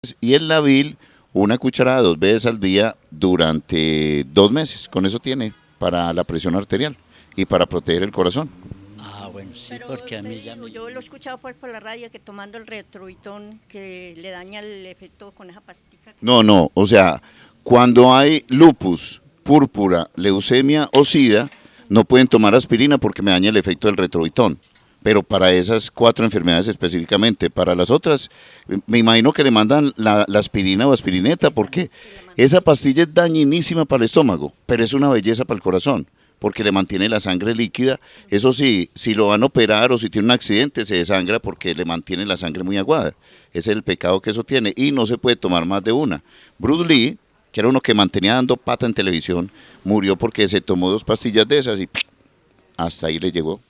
y el Lavil una cucharada 2 veces al día durante 2 meses. Con eso tiene para la presión arterial y para proteger el corazón. Ah, bueno, sí, Pero porque a te mí ya digo, me... yo lo he escuchado por la radio que tomando el retrovitón que le daña el efecto con esa pastica. No, no, o sea, cuando hay lupus, púrpura, leucemia o sida, no pueden tomar aspirina porque me daña el efecto del retrovitón. Pero para esas 4 enfermedades específicamente, para las otras, me imagino que le mandan la aspirina o aspirineta porque esa pastilla es dañinísima para el estómago, pero es una belleza para el corazón porque le mantiene la sangre líquida. Eso sí, si lo van a operar o si tiene un accidente, se desangra porque le mantiene la sangre muy aguada. Ese es el pecado que eso tiene y no se puede tomar más de una. Bruce Lee, que era uno que mantenía dando pata en televisión, murió porque se tomó 2 pastillas de esas y hasta ahí le llegó.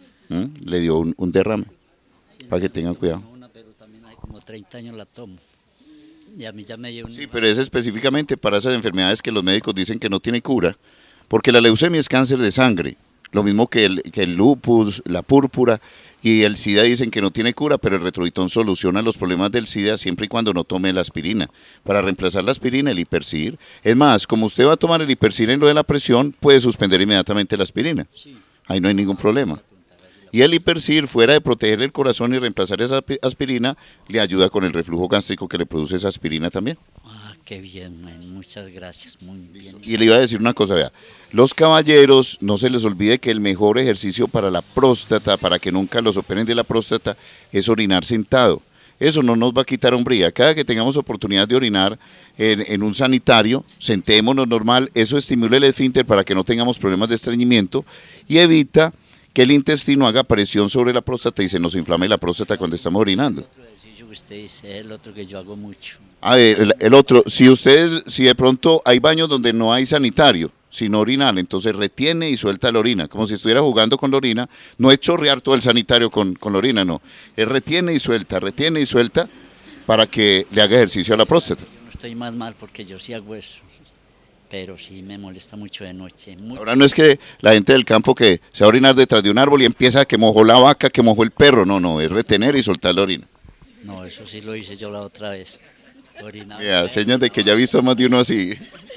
Le dio un derrame, Sí, para que tengan cuidado. una, pero también hay como 30 años la tomo. Y a mí ya me dio un... Sí, pero es específicamente para esas enfermedades que los médicos dicen que no tiene cura, porque la leucemia es cáncer de sangre, lo mismo que el lupus, la púrpura y el SIDA dicen que no tiene cura, pero el retrovitón soluciona los problemas del SIDA siempre y cuando no tome la aspirina. Para reemplazar la aspirina, el Hipercir. Es más, como usted va a tomar el Hipercir en lo de la presión, puede suspender inmediatamente la aspirina. Sí, Ahí no hay ningún problema. Y el Hipercir, fuera de proteger el corazón y reemplazar esa aspirina, le ayuda con el reflujo gástrico que le produce esa aspirina también. ah, qué bien, man, muchas gracias, muy bien. Y le iba a decir una cosa, vea, los caballeros, no se les olvide que el mejor ejercicio para la próstata, para que nunca los operen de la próstata, es orinar sentado. Eso no nos va a quitar hombría. Cada que tengamos oportunidad de orinar en un sanitario, sentémonos normal, eso estimula el esfínter para que no tengamos problemas de estreñimiento y evita que el intestino haga presión sobre la próstata y se nos inflame la próstata cuando estamos orinando. Otro ejercicio que usted dice, el otro que yo hago mucho. A ver, el otro, si de pronto hay baños donde no hay sanitario, sino orinal, entonces retiene y suelta la orina, como si estuviera jugando con la orina, no es chorrear todo el sanitario con la orina, no, es retiene y suelta para que le haga ejercicio a la próstata. Yo no estoy más mal porque yo sí hago eso, pero sí me molesta mucho de noche. Ahora no es que la gente del campo que se va a orinar detrás de un árbol y empieza que mojó la vaca, que mojó el perro, no, no, es retener y soltar la orina. No, eso sí lo hice yo la otra vez. Orinaba. Ya, señas de que ya he visto más de uno así.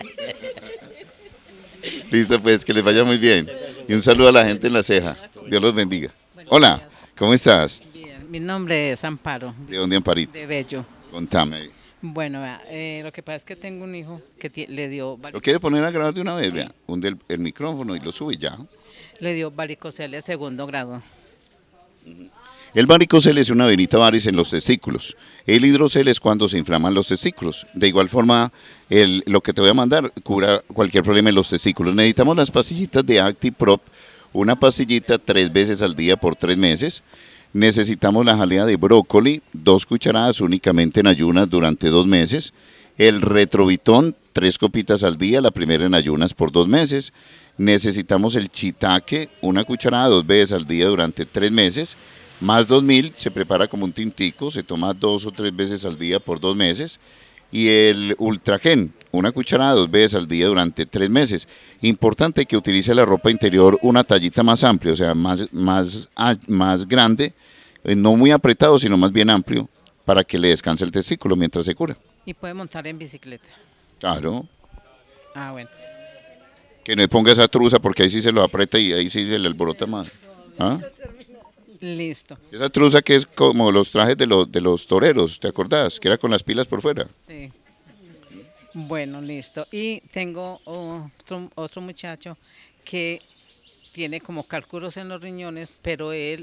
Listo, pues, que les vaya muy bien. Y un saludo a la gente en La Ceja. Dios los bendiga. Hola, ¿cómo estás? Bien, mi nombre es Amparo, ¿De dónde, Amparito? de Bello. Contame. Bueno, vea, lo que pasa es que tengo un hijo que le dio, ¿Lo quiere poner a grabar de una vez? Vea, hunde el micrófono y lo sube ya. le dio varicocele segundo grado. El varicocele es una venita varis en los testículos. El hidrocele es cuando se inflaman los testículos. De igual forma, lo que te voy a mandar cura cualquier problema en los testículos. Necesitamos las pastillitas de ActiProp, una pastillita 3 veces al día por 3 meses. Necesitamos la jalea de brócoli, 2 cucharadas únicamente en ayunas durante 2 meses. El retrovitón, 3 copitas al día, la primera en ayunas por 2 meses. Necesitamos el chitaque, 1 cucharada 2 veces al día durante 3 meses. Más 2000, se prepara como un tintico, se toma 2 o 3 veces al día por 2 meses. Y el ultragen, 1 cucharada 2 veces al día durante 3 meses. Importante que utilice la ropa interior una tallita más amplia, o sea, más grande, no muy apretado, sino más bien amplio, para que le descanse el testículo mientras se cura. Y puede montar en bicicleta. Claro, Ah, bueno. que no le ponga esa truza porque ahí sí se lo aprieta y ahí sí se le alborota más. ¿Ah? Listo. Esa truza que es como los trajes de los toreros, ¿te acordás? Que era con las pilas por fuera. Sí. Bueno, listo. Y tengo otro muchacho que tiene como cálculos en los riñones, pero él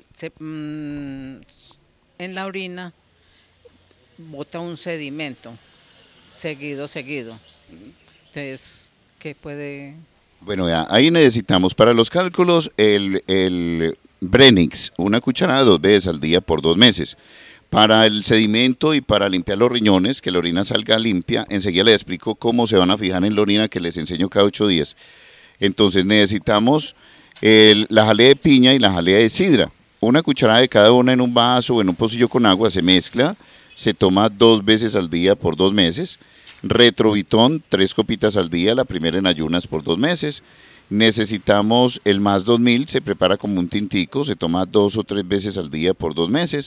en la orina bota un sedimento seguido. Entonces, ¿qué puede? Bueno, ya, ahí necesitamos para los cálculos el Brenix, 1 cucharada 2 veces al día por 2 meses. Para el sedimento y para limpiar los riñones, que la orina salga limpia, enseguida les explico cómo se van a fijar en la orina que les enseño cada 8 días. Entonces necesitamos la jalea de piña y la jalea de sidra. 1 cucharada de cada una en un vaso o en un pocillo con agua, se mezcla, se toma 2 veces al día por 2 meses. Retrovitón, 3 copitas al día, la primera en ayunas por 2 meses. Necesitamos el más 2000, se prepara como un tintico, se toma 2 o 3 veces al día por 2 meses.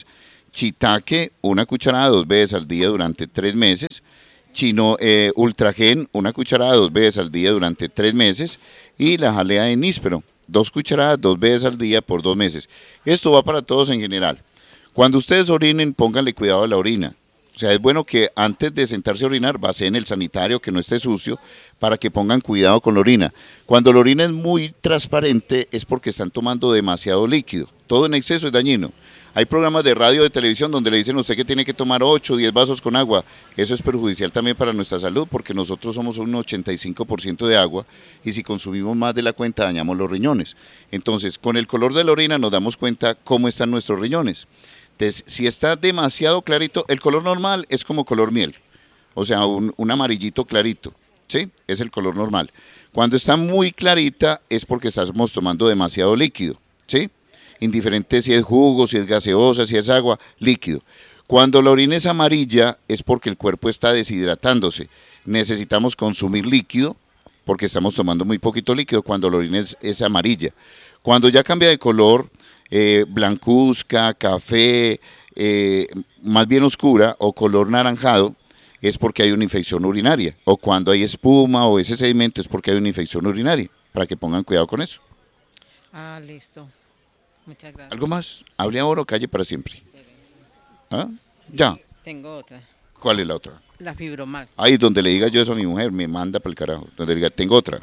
Chitaque, una cucharada 2 veces al día durante 3 meses. Ultragen, una cucharada 2 veces al día durante 3 meses. Y la jalea de níspero, 2 cucharadas 2 veces al día por 2 meses. Esto va para todos en general. Cuando ustedes orinen, pónganle cuidado a la orina. O sea, es bueno que antes de sentarse a orinar, vacíen el sanitario, que no esté sucio, para que pongan cuidado con la orina. Cuando la orina es muy transparente, es porque están tomando demasiado líquido. Todo en exceso es dañino. Hay programas de radio, de televisión, donde le dicen a usted que tiene que tomar 8 o 10 vasos con agua. Eso es perjudicial también para nuestra salud, porque nosotros somos un 85% de agua, y si consumimos más de la cuenta, dañamos los riñones. Entonces, con el color de la orina nos damos cuenta cómo están nuestros riñones. Entonces, si está demasiado clarito, el color normal es como color miel, o sea, un amarillito clarito, ¿sí? Es el color normal. Cuando está muy clarita es porque estamos tomando demasiado líquido, ¿sí? Indiferente si es jugo, si es gaseosa, si es agua, líquido. Cuando la orina es amarilla es porque el cuerpo está deshidratándose. Necesitamos consumir líquido porque estamos tomando muy poquito líquido cuando la orina es amarilla. Cuando ya cambia de color, blancuzca, café, más bien oscura o color naranjado, es porque hay una infección urinaria. O cuando hay espuma o ese sedimento es porque hay una infección urinaria, para que pongan cuidado con eso. Ah, listo. Muchas gracias. ¿Algo más? Hable ahora o calle para siempre. ¿Ah? Ya. Tengo otra. ¿Cuál es la otra? La fibromialgia. Ahí donde le diga yo eso a mi mujer, me manda para el carajo. Donde le diga, tengo otra.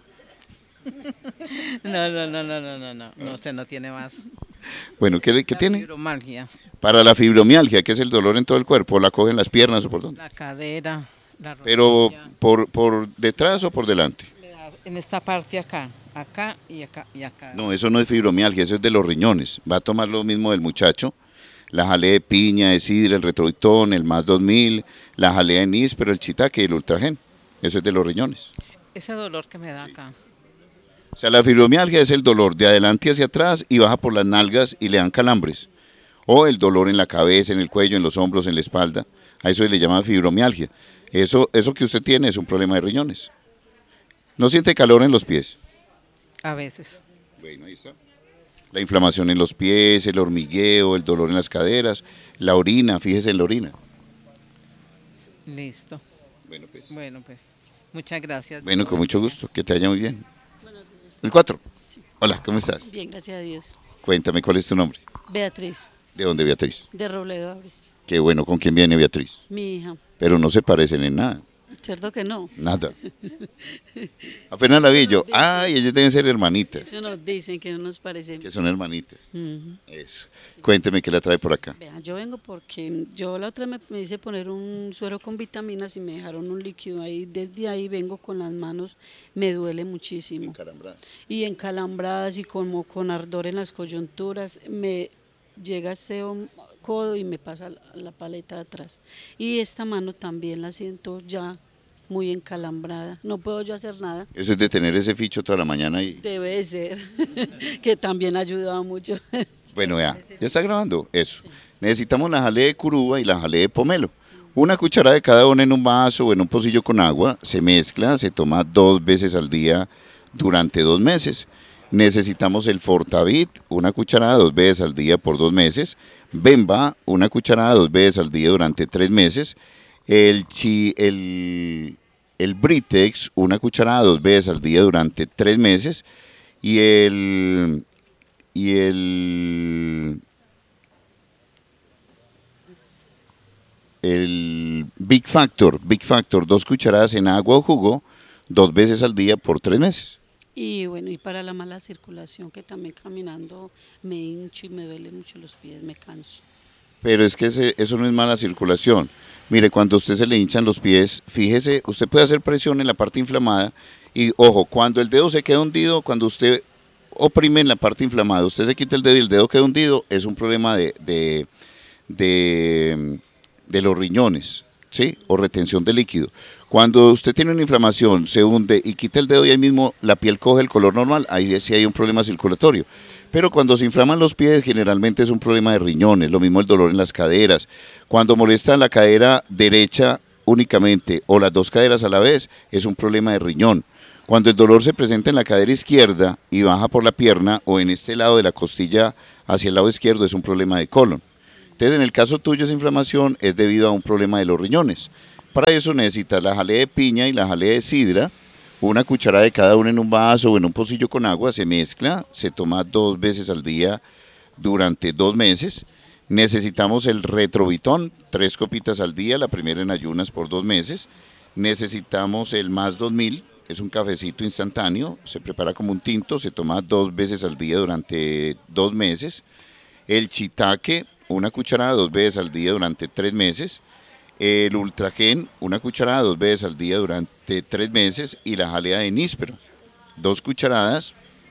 No, usted no tiene más. Bueno, ¿qué La tiene? fibromialgia, Para la fibromialgia, que es el dolor en todo el cuerpo, la cogen las piernas o por dónde. la cadera, la Pero rodilla. por detrás o por delante. En esta parte acá y acá y acá. No, eso no es fibromialgia, eso es de los riñones. Va a tomar lo mismo del muchacho. La jalea de piña, de sidra, el retroitón, el más 2000, la jalea de níspero, el chitaque y el ultragen. Eso es de los riñones. Ese dolor que me da acá. O sea, la fibromialgia es el dolor de adelante hacia atrás y baja por las nalgas y le dan calambres. O el dolor en la cabeza, en el cuello, en los hombros, en la espalda. A eso se le llama fibromialgia. Eso que usted tiene es un problema de riñones. ¿No siente calor en los pies? A veces. Bueno, ahí está. La inflamación en los pies, el hormigueo, el dolor en las caderas, la orina, fíjese en la orina. Listo. Bueno, pues. Muchas gracias. Bueno, con mucho gusto, que te vaya muy bien. El 4. Hola, ¿cómo estás? Bien, gracias a Dios. Cuéntame, ¿cuál es tu nombre? Beatriz, ¿De dónde, Beatriz? de Robledo Abres. Qué bueno, ¿con quién viene Beatriz? Mi hija. Pero no se parecen en nada, ¿Cierto que no? nada. Apenas la vi yo, ay, ellas deben ser hermanitas, Eso nos dicen que no nos parecemos. que son hermanitas. Ujú. Eso. Cuénteme qué la trae por acá. Vean, yo vengo porque yo la otra me hice poner un suero con vitaminas y me dejaron un líquido ahí. Desde ahí vengo con las manos, me duele muchísimo. Y encalambradas y como con ardor en las coyunturas, me llega este codo y me pasa la paleta de atrás. Y esta mano también la siento ya muy encalambrada. No puedo yo hacer nada. Eso es de tener ese ficho toda la mañana y... Debe de ser, que también ha ayudado mucho. Bueno, ya está grabando eso. Necesitamos la jalea de curuba y la jalea de pomelo. Una cucharada de cada una en un vaso o en un pocillo con agua, se mezcla, se toma 2 veces al día durante 2 meses. Necesitamos el Fortavit, una cucharada 2 veces al día por 2 meses. Bemba, una cucharada 2 veces al día durante 3 meses. El Britex, una cucharada 2 veces al día durante 3 meses. Y el Big Factor, 2 cucharadas en agua o jugo, 2 veces al día por 3 meses. Y bueno, y para la mala circulación, que también caminando me hincho y me duele mucho los pies, me canso. Pero es que eso no es mala circulación. Mire, cuando a usted se le hinchan los pies, fíjese, usted puede hacer presión en la parte inflamada y ojo, cuando el dedo se queda hundido, cuando usted oprime en la parte inflamada, usted se quita el dedo y el dedo queda hundido, es un problema de los riñones, ¿sí? O retención de líquido. Cuando usted tiene una inflamación, se hunde y quita el dedo y ahí mismo la piel coge el color normal, ahí sí hay un problema circulatorio. Pero cuando se inflaman los pies, generalmente es un problema de riñones, lo mismo el dolor en las caderas. Cuando molesta la cadera derecha únicamente o las 2 caderas a la vez, es un problema de riñón. Cuando el dolor se presenta en la cadera izquierda y baja por la pierna o en este lado de la costilla hacia el lado izquierdo, es un problema de colon. Entonces, en el caso tuyo esa inflamación es debido a un problema de los riñones. Para eso necesitas la jalea de piña y la jalea de sidra, una cucharada de cada una en un vaso o en un pocillo con agua, se mezcla, se toma 2 veces al día durante 2 meses. Necesitamos el Retrovitón, 3 copitas al día, la primera en ayunas por 2 meses. Necesitamos el Más 2000, es un cafecito instantáneo, se prepara como un tinto, se toma 2 veces al día durante 2 meses. El Chitaque, una cucharada 2 veces al día durante 3 meses. El Ultragen, una cucharada 2 veces al día durante 3 meses. Y la jalea de níspero, 2 cucharadas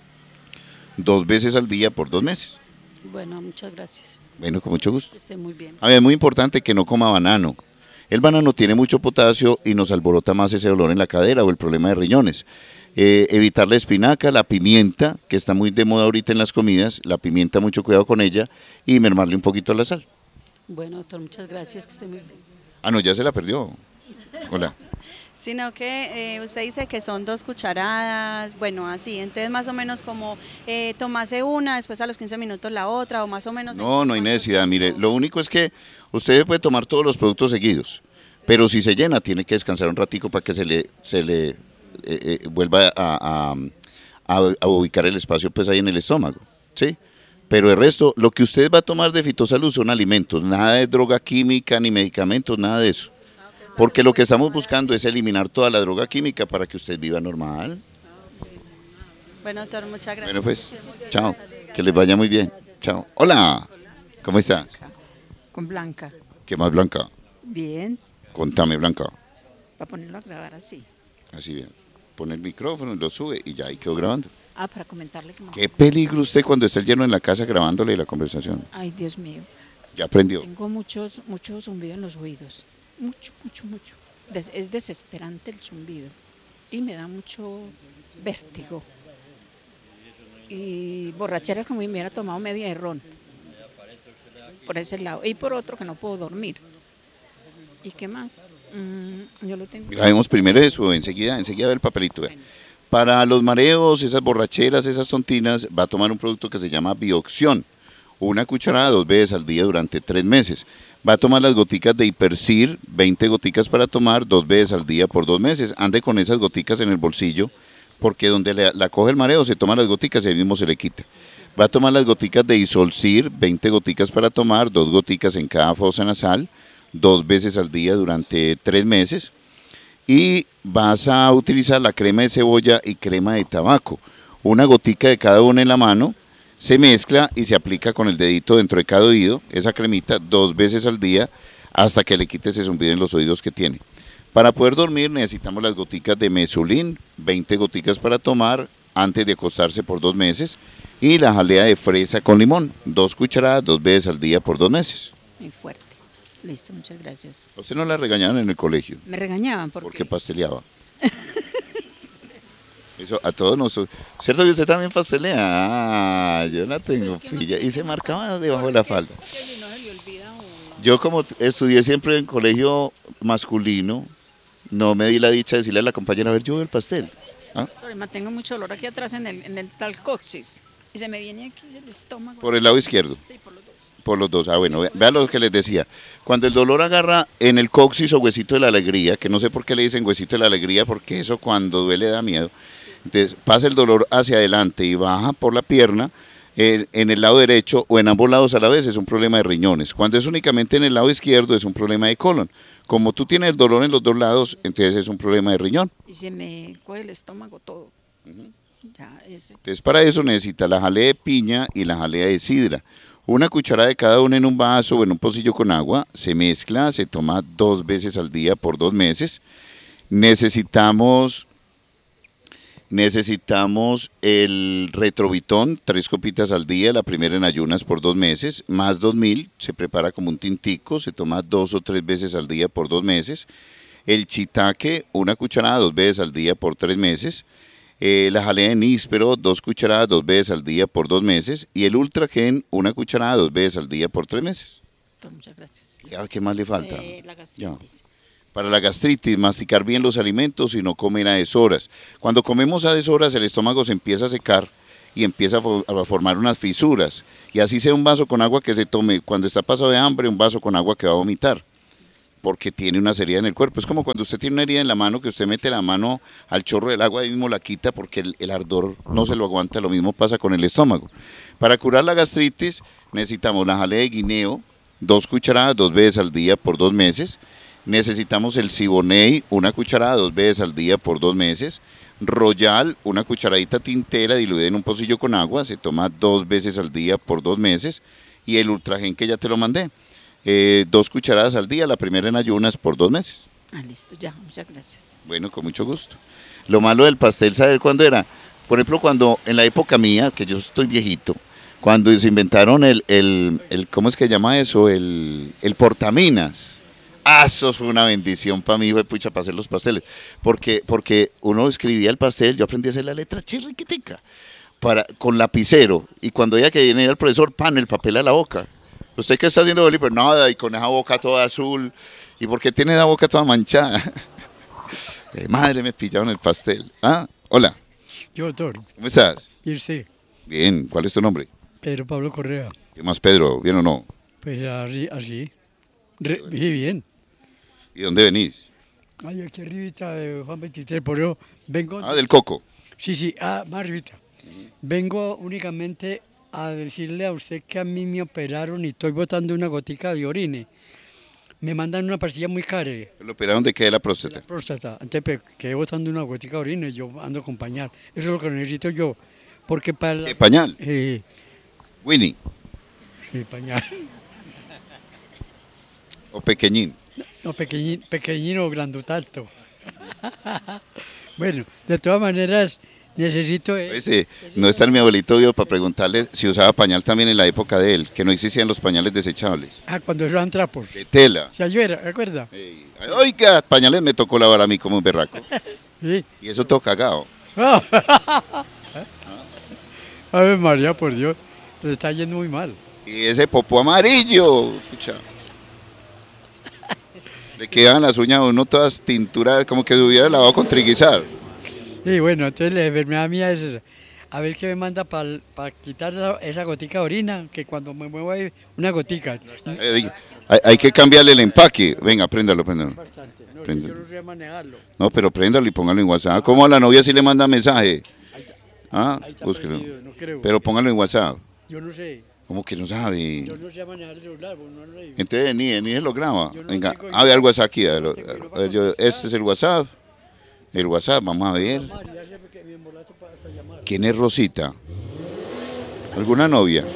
2 veces al día por 2 meses. Bueno, muchas gracias. Bueno, con mucho gusto. Que esté muy bien. A ver, es muy importante que no coma banano. El banano tiene mucho potasio y nos alborota más ese dolor en la cadera o el problema de riñones. Evitar la espinaca, la pimienta, que está muy de moda ahorita en las comidas, la pimienta, mucho cuidado con ella, y mermarle un poquito la sal. Bueno, doctor, muchas gracias, que esté muy bien. Ah, no, ya se la perdió. Hola. Sino que usted dice que son 2 cucharadas, bueno, así, entonces más o menos como tomarse una, después a los 15 minutos la otra, o más o menos. No, no hay necesidad, mire, lo único es que usted puede tomar todos los productos seguidos, pero si se llena tiene que descansar un ratico para que se le vuelva a ubicar el espacio pues ahí en el estómago, ¿sí? Pero el resto, lo que usted va a tomar de Fitosalud son alimentos, nada de droga química ni medicamentos, nada de eso. Porque lo que estamos buscando es eliminar toda la droga química para que usted viva normal. Bueno, doctor, muchas gracias. Bueno, pues, chao, que les vaya muy bien. Chao. Hola, ¿cómo estás? Con Blanca. ¿Qué más, Blanca? Bien, Contame, Blanca. para ponerlo a grabar así. Así bien. Pone el micrófono, lo sube y ya ahí quedó grabando. Ah, para comentarle que me... Qué peligro usted cuando está lleno en la casa grabándole la conversación. Ay, Dios mío. Ya aprendió. Tengo mucho zumbido en los oídos. Mucho. Es desesperante el zumbido. Y me da mucho vértigo. Y borrachera como si me hubiera tomado media de ron. Por ese lado. Y por otro que no puedo dormir. ¿Y qué más? Yo lo tengo. Grabemos primero eso, enseguida ve el papelito. Ve. Para los mareos, esas borracheras, esas tontinas, va a tomar un producto que se llama Bioxión. Una cucharada 2 veces al día durante 3 meses. Va a tomar las goticas de Hipercir, 20 goticas para tomar 2 veces al día por 2 meses. Ande con esas goticas en el bolsillo, porque donde la coge el mareo se toma las goticas y ahí mismo se le quita. Va a tomar las goticas de Isolcir, 20 goticas para tomar, 2 goticas en cada fosa nasal, 2 veces al día durante 3 meses. Y vas a utilizar la crema de cebolla y crema de tabaco. Una gotica de cada una en la mano, se mezcla y se aplica con el dedito dentro de cada oído, esa cremita 2 veces al día hasta que le quite ese zumbido en los oídos que tiene. Para poder dormir necesitamos las goticas de Mesulin, 20 goticas para tomar antes de acostarse por 2 meses, y la jalea de fresa con limón, 2 cucharadas 2 veces al día por 2 meses. Muy fuerte. Listo, muchas gracias. ¿A usted no la regañaban en el colegio? Me regañaban Porque pasteleaba. Eso a todos nosotros. ¿Cierto que usted también pastelea? Ah, yo la tengo pilla. Y se marcaba debajo de la falda. Yo como estudié siempre en colegio masculino, no me di la dicha de decirle a la compañera, a ver, yo veo el pastel. ¿Ah? Tengo mucho dolor aquí atrás en el tal coxis. Y se me viene aquí el estómago. Por el lado izquierdo. Sí, por los dos. Por los dos. Ah, bueno, vea lo que les decía. Cuando el dolor agarra en el coxis o huesito de la alegría, que no sé por qué le dicen huesito de la alegría, porque eso cuando duele da miedo. Entonces pasa el dolor hacia adelante y baja por la pierna, en el lado derecho o en ambos lados a la vez es un problema de riñones. Cuando es únicamente en el lado izquierdo es un problema de colon. Como tú tienes el dolor en los dos lados, entonces es un problema de riñón. Y se me coge el estómago todo. Ya, ese. Entonces para eso necesita la jalea de piña y la jalea de sidra. Una cucharada de cada una en un vaso o en un pocillo con agua, se mezcla, se toma 2 veces al día por 2 meses. Necesitamos el Retrovitón, 3 copitas al día, la primera en ayunas por 2 meses, más 2000, se prepara como un tintico, se toma 2 o 3 veces al día por 2 meses. El Chitaque, una cucharada 2 veces al día por 3 meses. La jalea de níspero, 2 cucharadas 2 veces al día por 2 meses. Y el Ultragen, una cucharada 2 veces al día por 3 meses. Muchas gracias. Ya, ¿qué más le falta? La gastritis. Ya. Para la gastritis, masticar bien los alimentos y no comer a deshoras. Cuando comemos a deshoras el estómago se empieza a secar y empieza a formar unas fisuras. Y así sea un vaso con agua que se tome cuando está pasado de hambre, un vaso con agua que va a vomitar, porque tiene una herida en el cuerpo. Es como cuando usted tiene una herida en la mano, que usted mete la mano al chorro del agua y mismo la quita porque el ardor no se lo aguanta. Lo mismo pasa con el estómago. Para curar la gastritis necesitamos la jalea de guineo, 2 cucharadas 2 veces al día por 2 meses. Necesitamos el Siboney, 1 cucharada 2 veces al día por 2 meses. Royal, 1 cucharadita tintera diluida en un pocillo con agua, se toma 2 veces al día por 2 meses. Y el Ultragen, que ya te lo mandé, 2 cucharadas al día, la primera en ayunas por 2 meses. Ah, listo, ya, muchas gracias. Bueno, con mucho gusto. Lo malo del pastel, ¿saber cuándo era? Por ejemplo, cuando en la época mía, que yo estoy viejito, cuando se inventaron ¿cómo es que se llama eso? El portaminas. Ah, eso fue una bendición para mí, pucha, para hacer los pasteles. Porque uno escribía el pastel, yo aprendí a hacer la letra chirriquitica, con lapicero. Y cuando veía que venía el profesor, pan, el papel a la boca. ¿Usted qué está haciendo, Bolívar? Nada, y con esa boca toda azul. ¿Y por qué tiene esa boca toda manchada? Madre, me pillaron el pastel. Ah, hola. Yo, doctor. ¿Cómo estás? ¿Y usted? Bien, ¿cuál es tu nombre? Pedro Pablo Correa. ¿Qué más, Pedro? ¿Bien o no? Pues así. Sí, bien. ¿Y dónde venís? Ay, aquí arribita de Juan 23, por eso vengo... Ah, del Coco. Sí, más arribita. Vengo únicamente a decirle a usted que a mí me operaron y estoy botando una gotica de orine. Me mandan una pastilla muy cara. ¿Lo operaron de qué? De la próstata. Próstata. Entonces, pues, quedé botando una gotica de orina y yo ando con pañal. Eso es lo que necesito yo. Porque para ¿Qué pañal? Winnie. Sí, pañal. ¿O pequeñín? No, pequeñín o grandotato. Bueno, de todas maneras, necesito... no está mi abuelito vivo para preguntarle si usaba pañal también en la época de él, que no existían los pañales desechables. Ah, cuando eran trapos. De tela. Ya yo era, ¿recuerda? Oiga, pañales me tocó lavar a mí como un berraco. Sí. Y eso todo cagado. A ver, María, por Dios, te está yendo muy mal. Y ese popó amarillo, pucha. Le quedan las uñas a uno todas tinturadas, como que se hubiera lavado con triguizar. Y bueno, entonces la enfermedad mía es esa. A ver qué me manda para quitar esa gotica de orina, que cuando me muevo hay una gotica. Hay que cambiarle el empaque. Venga, préndalo. Bastante. No, yo no sé manejarlo. No, pero préndalo y póngalo en WhatsApp. ¿Cómo a la novia si le manda mensaje? Ahí está búsquelo. perdido, no creo. Pero póngalo en WhatsApp. Yo no sé. ¿Cómo que no sabe? Yo no sé manejar el celular, no lo digo. Entonces ni lo graba. Yo no Venga, tengo- a ver el WhatsApp aquí. A ver, tengo este es el WhatsApp. El WhatsApp, vamos a ver. ¿Quién es Rosita? ¿Alguna novia?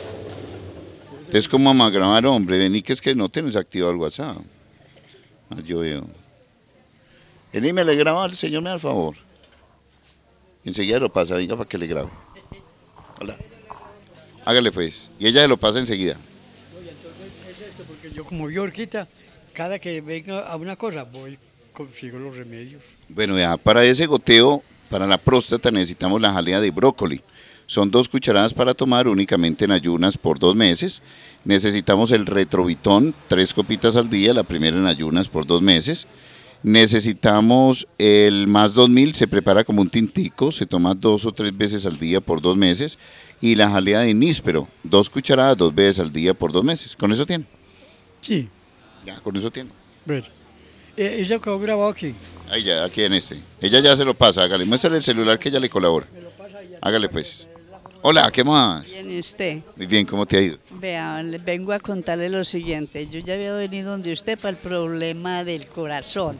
Es como a grabar, hombre. Vení, que es que no tienes activado el WhatsApp. Yo veo. Vení, me le graba al señor, me da el favor. Enseguida lo pasa, venga para que le grabe. Hola. Hágale pues. Y ella se lo pasa enseguida. Es esto, porque yo como vi horquita, cada que venga a una cosa, consigo los remedios. Bueno, ya, para ese goteo, para la próstata, necesitamos la jalea de brócoli. Son 2 cucharadas para tomar únicamente en ayunas por 2 meses. Necesitamos el Retrovitón, 3 copitas al día, la primera en ayunas por 2 meses. Necesitamos el Más 2000, se prepara como un tintico, se toma 2 o 3 veces al día por 2 meses. Y la jalea de níspero, 2 cucharadas 2 veces al día por 2 meses. ¿Con eso tiene? Sí. Ya, con eso tiene. Bueno, eso quedó grabado aquí. Ahí ya, aquí en este. Ella ya se lo pasa, hágale. Muéstrale el celular que ella le colabora. Hágale pues. Hola, ¿qué más? Bien, ¿y usted? Muy bien, ¿cómo te ha ido? Vea, le vengo a contarle lo siguiente. Yo ya había venido donde usted para el problema del corazón.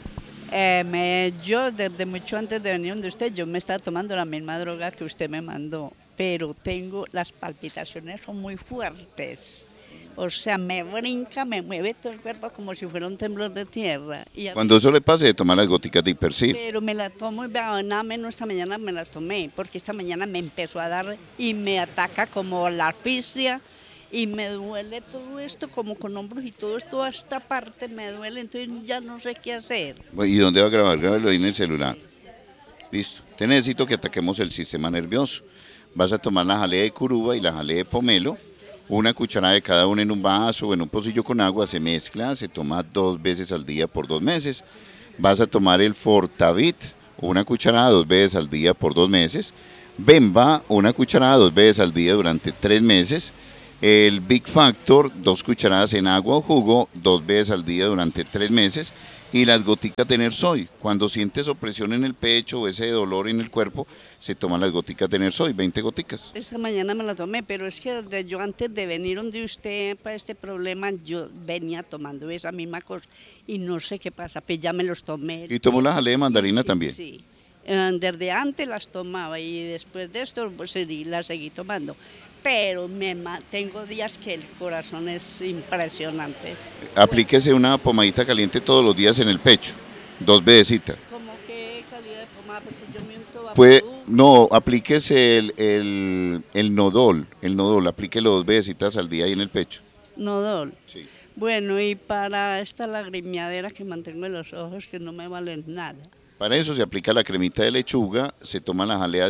Yo desde mucho antes de venir donde usted, yo me estaba tomando la misma droga que usted me mandó, pero las palpitaciones son muy fuertes. O sea, me brinca, me mueve todo el cuerpo como si fuera un temblor de tierra. Cuando eso le pase, de tomar las góticas de Hipersil. Pero me la tomo y vea, nada menos esta mañana me la tomé, porque esta mañana me empezó a dar y me ataca como la asfixia y me duele todo esto, como con hombros y todo esto, toda esta parte me duele, entonces ya no sé qué hacer. ¿Y dónde va a grabar? Grábalo ahí en el celular. Listo. Te necesito que ataquemos el sistema nervioso. Vas a tomar la jalea de curuba y la jalea de pomelo. 1 cucharada de cada una en un vaso o en un pocillo con agua, se mezcla, se toma 2 veces al día por 2 meses. Vas a tomar el Fortavit, 1 cucharada 2 veces al día por 2 meses. Bemba, una cucharada 2 veces al día durante 3 meses. El Big Factor, 2 cucharadas en agua o jugo, 2 veces al día durante 3 meses. Y las goticas de Nersoy. Cuando sientes opresión en el pecho o ese dolor en el cuerpo, se toman las goticas de Nersoy, 20 goticas. Esta mañana me la tomé, pero es que yo antes de venir donde usted para este problema, yo venía tomando esa misma cosa y no sé qué pasa, pues ya me los tomé. ¿Y tomó la jalea de mandarina Sí, también? Sí, desde antes las tomaba y después de esto pues, las seguí tomando. Pero tengo días que el corazón es impresionante. Aplíquese una pomadita caliente todos los días en el pecho, 2 veces. ¿Cómo qué calidad de pomada? Porque yo me unto No, aplíquese el Nodol, aplíquelo 2 veces al día ahí en el pecho. Nodol. Sí. Bueno, y para esta lagrimeadera que mantengo en los ojos, que no me valen nada. Para eso se aplica la cremita de lechuga, se toma la jalea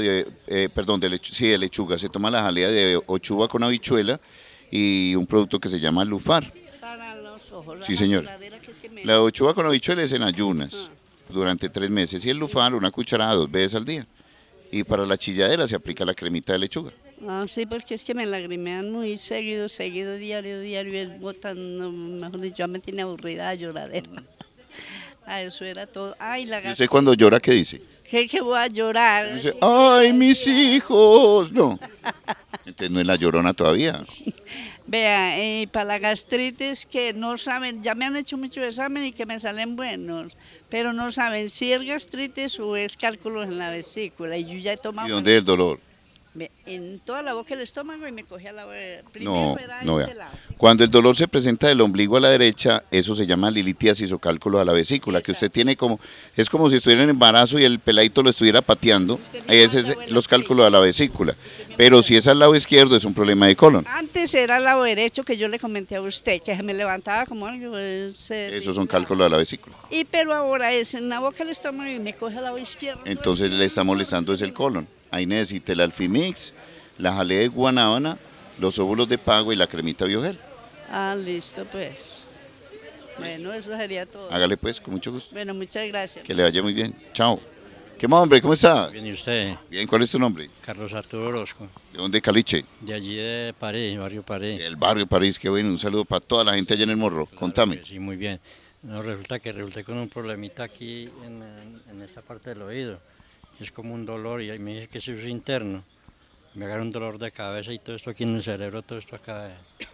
de lechuga, se toma la jalea de ochuva con habichuela y un producto que se llama Lufar. Para los ojos. Sí, señora. La ochuva con habichuela es en ayunas durante 3 meses y el Lufar una cucharada 2 veces al día. Y para la chilladera se aplica la cremita de lechuga. Ah, sí, porque es que me lagrimean muy seguido, diario, es botando, mejor dicho, ya me tiene aburrida lloradera. Eso era todo. Ay, la ¿Y usted cuando llora qué dice? que voy a llorar. Dice, ¡ay, mis hijos! No. Entonces no es la llorona todavía. Vea, para la gastritis que no saben, ya me han hecho muchos exámenes y que me salen buenos, pero no saben si es gastritis o es cálculos en la vesícula. Y yo ya he tomado... ¿Y dónde es el dolor? En toda la boca del estómago y me cogía la... Primero No, era no este vea. lado. Cuando el dolor se presenta del ombligo a la derecha, eso se llama lilitiasis o cálculo a la vesícula, que usted tiene es como si estuviera en embarazo y el peladito lo estuviera pateando. Ese es los cálculos a la vesícula. Pero si es al lado izquierdo, es un problema de colon. Antes era al lado derecho que yo le comenté a usted, que me levantaba como algo... Esos son cálculos a la vesícula. Pero ahora es en la boca del estómago y me coge al lado izquierdo. Entonces le está molestando es el colon. Ahí necesita el Alfimix, la jalea de guanábana, los óvulos de pago y la cremita Biogel. Ah, listo, pues. Bueno, eso sería todo. Hágale pues, con mucho gusto. Bueno, muchas gracias. Que le vaya muy bien. Chao. ¿Qué más, hombre? ¿Cómo está? Bien, ¿y usted? Bien, ¿cuál es tu nombre? Carlos Arturo Orozco. ¿De dónde, Caliche? De allí de París, barrio París. El barrio París, qué bueno. Un saludo para toda la gente allá en el Morro. Claro. Contame. Sí, muy bien. No, resulta con un problemita aquí en esa parte del oído. Es como un dolor y me dice que eso es interno. Me agarra un dolor de cabeza y todo esto aquí en el cerebro, todo esto acá.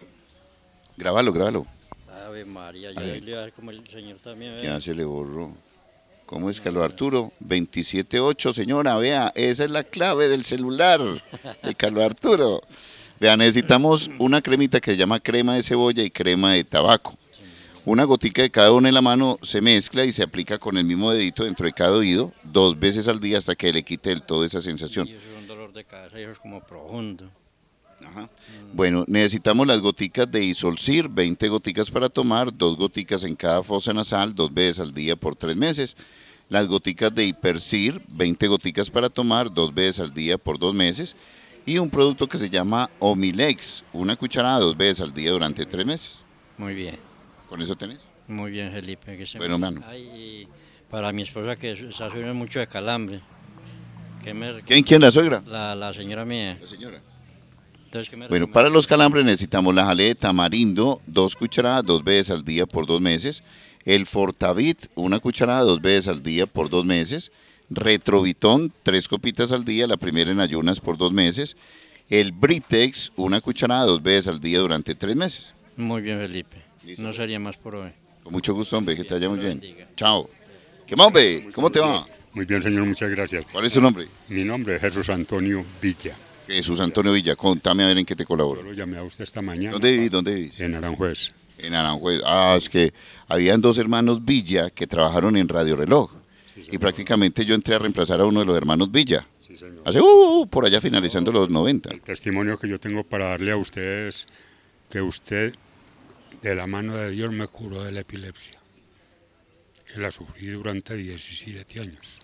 Grábalo. Ave María, yo le voy a dar como el señor también. Ya se le borró. ¿Cómo es, Carlos Arturo? 278, señora, vea, esa es la clave del celular de Carlos Arturo. Vea, necesitamos una cremita que se llama crema de cebolla y crema de tabaco. Una gotica de cada una en la mano se mezcla y se aplica con el mismo dedito dentro de cada oído 2 veces al día hasta que le quite del todo esa sensación. Y eso es un dolor de cabeza y eso es como profundo. Ajá. Bueno, necesitamos las goticas de Isolcir, 20 goticas para tomar, 2 goticas en cada fosa nasal, 2 veces al día por 3 meses. Las goticas de Hipercir, 20 goticas para tomar, 2 veces al día por 2 meses. Y un producto que se llama Omilex, una cucharada 2 veces al día durante 3 meses. Muy bien. ¿Con eso tenés? Muy bien, Felipe. Bueno, mano. Y para mi esposa que está sufriendo mucho de calambre. ¿Quién, la suegra? La señora mía. La señora. Entonces, bueno, para los calambres necesitamos la jalea de tamarindo, 2 cucharadas 2 veces al día por 2 meses. El Fortavit, una cucharada 2 veces al día por 2 meses. Retrovitón, 3 copitas al día, la primera en ayunas por 2 meses. El Britex, una cucharada 2 veces al día durante 3 meses. Muy bien, Felipe. Listo. No sería más por hoy. Con mucho gusto, hombre, que te vaya muy bien. Chao. ¿Qué más, hombre? ¿Cómo te va? Muy bien, señor, muchas gracias. ¿Cuál es tu nombre? Mi nombre es Jesús Antonio Villa. Jesús Antonio Villa, contame a ver en qué te colaboro. Yo lo llamé a usted esta mañana. ¿Dónde vivís? En Aranjuez. En Aranjuez. Ah, es que habían 2 hermanos Villa que trabajaron en Radio Reloj. Sí, y prácticamente yo entré a reemplazar a uno de los hermanos Villa. Sí, señor. Hace, por allá finalizando los 90. El testimonio que yo tengo para darle a usted es que usted, de la mano de Dios, me curó de la epilepsia. Que la sufrí durante 17 años.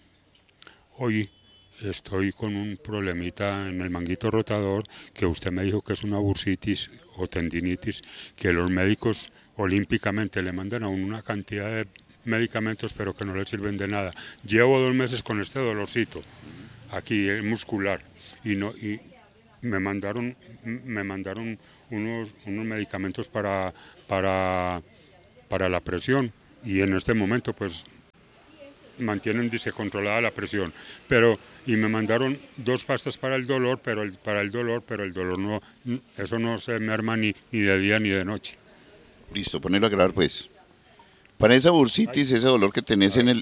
Hoy estoy con un problemita en el manguito rotador que usted me dijo que es una bursitis o tendinitis, que los médicos olímpicamente le mandan a uno una cantidad de medicamentos pero que no le sirven de nada. Llevo 2 meses con este dolorcito. aquí es muscular y me mandaron unos medicamentos para la presión y en este momento pues mantienen controlada la presión, y me mandaron 2 pastas para el dolor, pero el dolor no, eso no se merma ni de día ni de noche. Listo, ponelo a grabar pues. Para esa bursitis, ese dolor que tenés en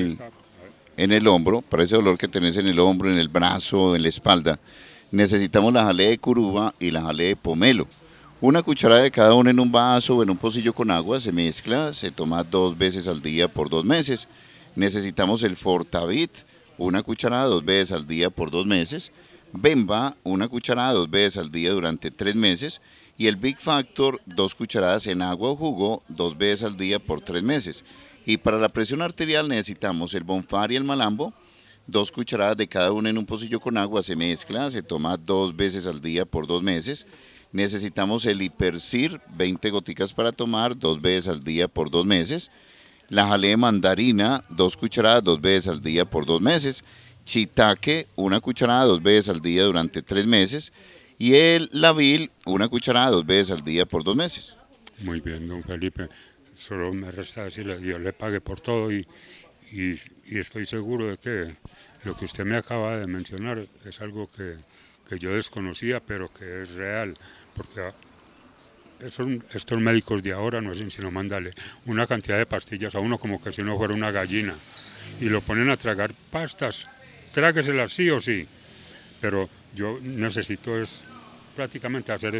el hombro, para ese dolor que tenés en el hombro, en el brazo, en la espalda, necesitamos la jalea de curuba y la jalea de pomelo. Una cucharada de cada una en un vaso o en un pocillo con agua, se mezcla, se toma 2 veces al día por 2 meses. Necesitamos el Fortavit, una cucharada 2 veces al día por 2 meses. Bemba, una cucharada 2 veces al día durante 3 meses. Y el Big Factor, 2 cucharadas en agua o jugo, 2 veces al día por 3 meses. Y para la presión arterial necesitamos el Bonfar y el Malambo, 2 cucharadas de cada una en un pocillo con agua, se mezcla, se toma 2 veces al día por 2 meses. Necesitamos el Hipercir, 20 goticas para tomar, 2 veces al día por 2 meses. La jalea de mandarina, 2 cucharadas 2 veces al día por 2 meses. Shiitake, 1 cucharada 2 veces al día durante 3 meses. Y el Lavil, 1 cucharada 2 veces al día por 2 meses. Muy bien, don Felipe. Solo me resta decirle, Dios le pague por todo y estoy seguro de que lo que usted me acaba de mencionar es algo que yo desconocía, pero que es real, porque estos médicos de ahora no hacen sino mandarle una cantidad de pastillas a uno como que si uno fuera una gallina y lo ponen a tragar pastas, trágueselas sí o sí, pero yo necesito prácticamente hacer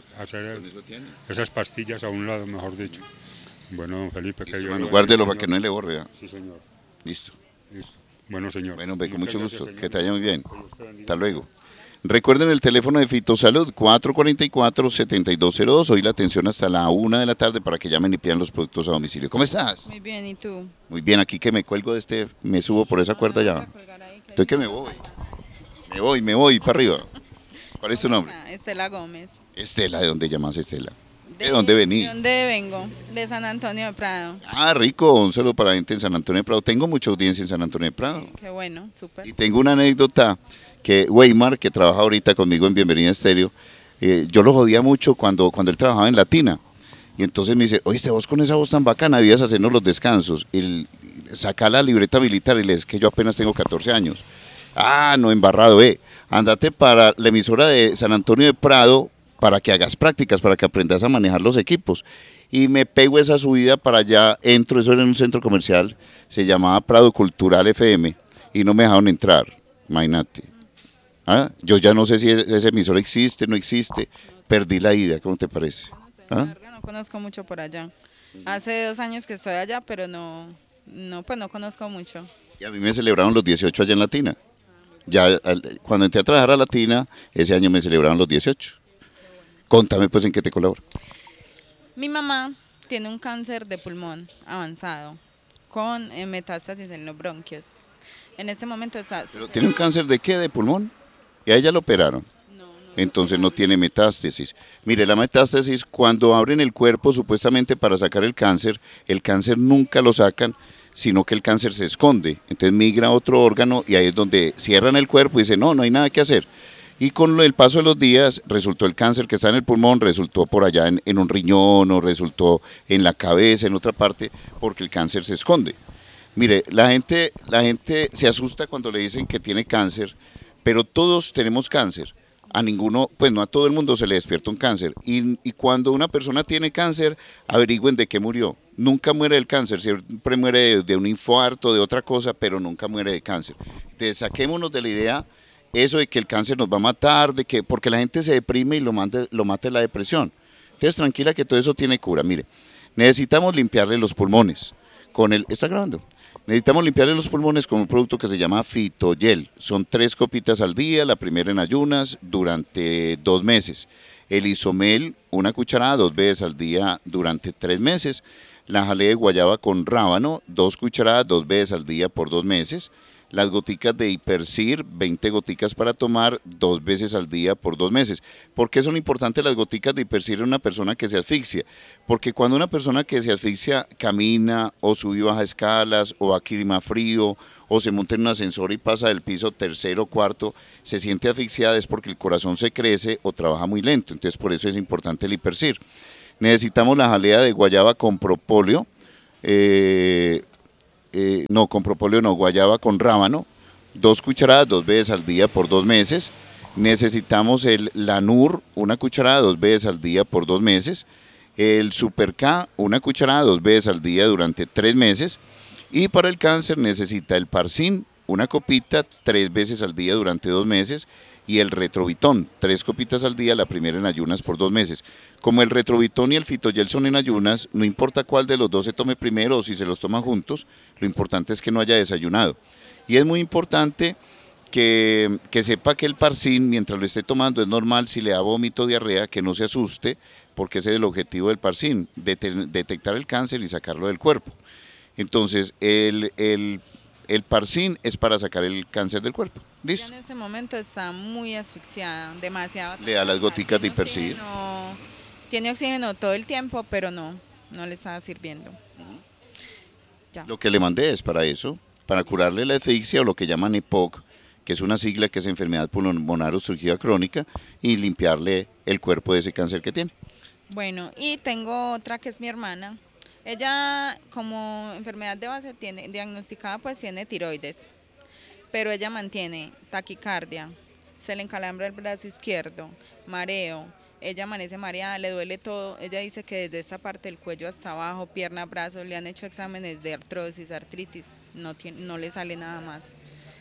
esas pastillas a un lado, mejor dicho. Bueno, don Felipe, que yo... Bueno, guárdelo para que no le borre. Sí, señor. Listo. Bueno, señor. Bueno, con mucho gusto. Señor. Que te vaya muy bien. Hasta luego. Recuerden el teléfono de Fitosalud, 444-7202. Hoy la atención hasta la 1 de la tarde para que llamen y pidan los productos a domicilio. ¿Cómo estás? Muy bien, ¿y tú? Muy bien, aquí que me cuelgo me subo por esa cuerda ya. Estoy que me voy. Me voy para arriba. ¿Cuál es tu nombre? Estela Gómez. Estela, ¿de dónde llamas Estela? ¿De dónde venís? ¿De dónde vengo? De San Antonio de Prado. Ah, rico, un saludo para la gente en San Antonio de Prado. Tengo mucha audiencia en San Antonio de Prado. Sí, qué bueno, súper. Y tengo una anécdota que Weimar, que trabaja ahorita conmigo en Bienvenida Estéreo, yo lo jodía mucho cuando él trabajaba en Latina. Y entonces me dice, oíste, vos con esa voz tan bacana debías hacernos los descansos. Y saca la libreta militar y le dice que yo apenas tengo 14 años. Ah, no, embarrado, Andate para la emisora de San Antonio de Prado para que hagas prácticas, para que aprendas a manejar los equipos. Y me pego esa subida para allá, entro, eso era en un centro comercial, se llamaba Prado Cultural FM, y no me dejaron entrar, imagínate. ¿Ah? Yo ya no sé si ese emisor existe, no existe, perdí la idea, ¿cómo te parece? La verdad no conozco mucho por allá. Hace 2 años que estoy allá, pero pues no conozco mucho. Y a mí me celebraron los 18 allá en Latina. Ya cuando entré a trabajar a Latina, ese año me celebraron los 18. Contame pues en qué te colaboro. Mi mamá tiene un cáncer de pulmón avanzado con metástasis en los bronquios. En este momento está... ¿Pero tiene un cáncer de qué? ¿De pulmón? ¿Y a ella lo operaron? No. Entonces no tiene metástasis. Mire, la metástasis, cuando abren el cuerpo supuestamente para sacar el cáncer nunca lo sacan, sino que el cáncer se esconde. Entonces migra a otro órgano y ahí es donde cierran el cuerpo y dicen, no hay nada que hacer. Y con el paso de los días resultó el cáncer que está en el pulmón, resultó por allá en un riñón o resultó en la cabeza, en otra parte, porque el cáncer se esconde. Mire, la gente se asusta cuando le dicen que tiene cáncer, pero todos tenemos cáncer. A ninguno, pues no a todo el mundo se le despierta un cáncer. Y cuando una persona tiene cáncer, averigüen de qué murió. Nunca muere del cáncer, siempre muere de un infarto, de otra cosa, pero nunca muere de cáncer. Entonces saquémonos de la idea eso de que el cáncer nos va a matar, porque la gente se deprime y lo mata la depresión. Entonces tranquila que todo eso tiene cura. Mire, necesitamos limpiarle los pulmones. ¿Está grabando? Necesitamos limpiarle los pulmones con un producto que se llama Fitogel. Son 3 copitas al día, la primera en ayunas, durante 2 meses. El Isomel, 1 cucharada 2 veces al día durante 3 meses. La jalea de guayaba con rábano, 2 cucharadas 2 veces al día por 2 meses. Las goticas de Hipercir, 20 goticas para tomar 2 veces al día por 2 meses. ¿Por qué son importantes las goticas de Hipercir en una persona que se asfixia? Porque cuando una persona que se asfixia camina o sube y baja escalas o va a clima frío o se monta en un ascensor y pasa del piso tercero o cuarto, se siente asfixiada es porque el corazón se crece o trabaja muy lento. Entonces por eso es importante el Hipercir. Necesitamos la jalea de guayaba con propóleo. Con propóleo no, guayaba con rábano, 2 cucharadas 2 veces al día por 2 meses. Necesitamos el Lanur, 1 cucharada 2 veces al día por 2 meses. El Super K, 1 cucharada 2 veces al día durante 3 meses. Y para el cáncer necesita el Parsin, 1 copita 3 veces al día durante 2 meses. Y el Retrovitón, 3 copitas al día, la primera en ayunas por 2 meses. Como el Retrovitón y el Fitogel son en ayunas, no importa cuál de los dos se tome primero o si se los toman juntos, lo importante es que no haya desayunado. Y es muy importante que sepa que el Parsin, mientras lo esté tomando, es normal si le da vómito o diarrea, que no se asuste, porque ese es el objetivo del Parsin, detectar el cáncer y sacarlo del cuerpo. Entonces, el Parsin es para sacar el cáncer del cuerpo. ¿Listo? Ya en este momento está muy asfixiada, demasiado. Le da las goticas de Hipercir. Tiene oxígeno todo el tiempo, pero no le está sirviendo. Ya. Lo que le mandé es para eso, para curarle la asfixia o lo que llaman EPOC, que es una sigla que es enfermedad pulmonar obstructiva crónica, y limpiarle el cuerpo de ese cáncer que tiene. Bueno, y tengo otra que es mi hermana. Ella, como enfermedad de base diagnosticada, pues tiene tiroides, pero ella mantiene taquicardia, se le encalambra el brazo izquierdo, mareo, ella amanece mareada, le duele todo. Ella dice que desde esta parte del cuello hasta abajo, pierna, brazos, le han hecho exámenes de artrosis, artritis, no le sale nada más.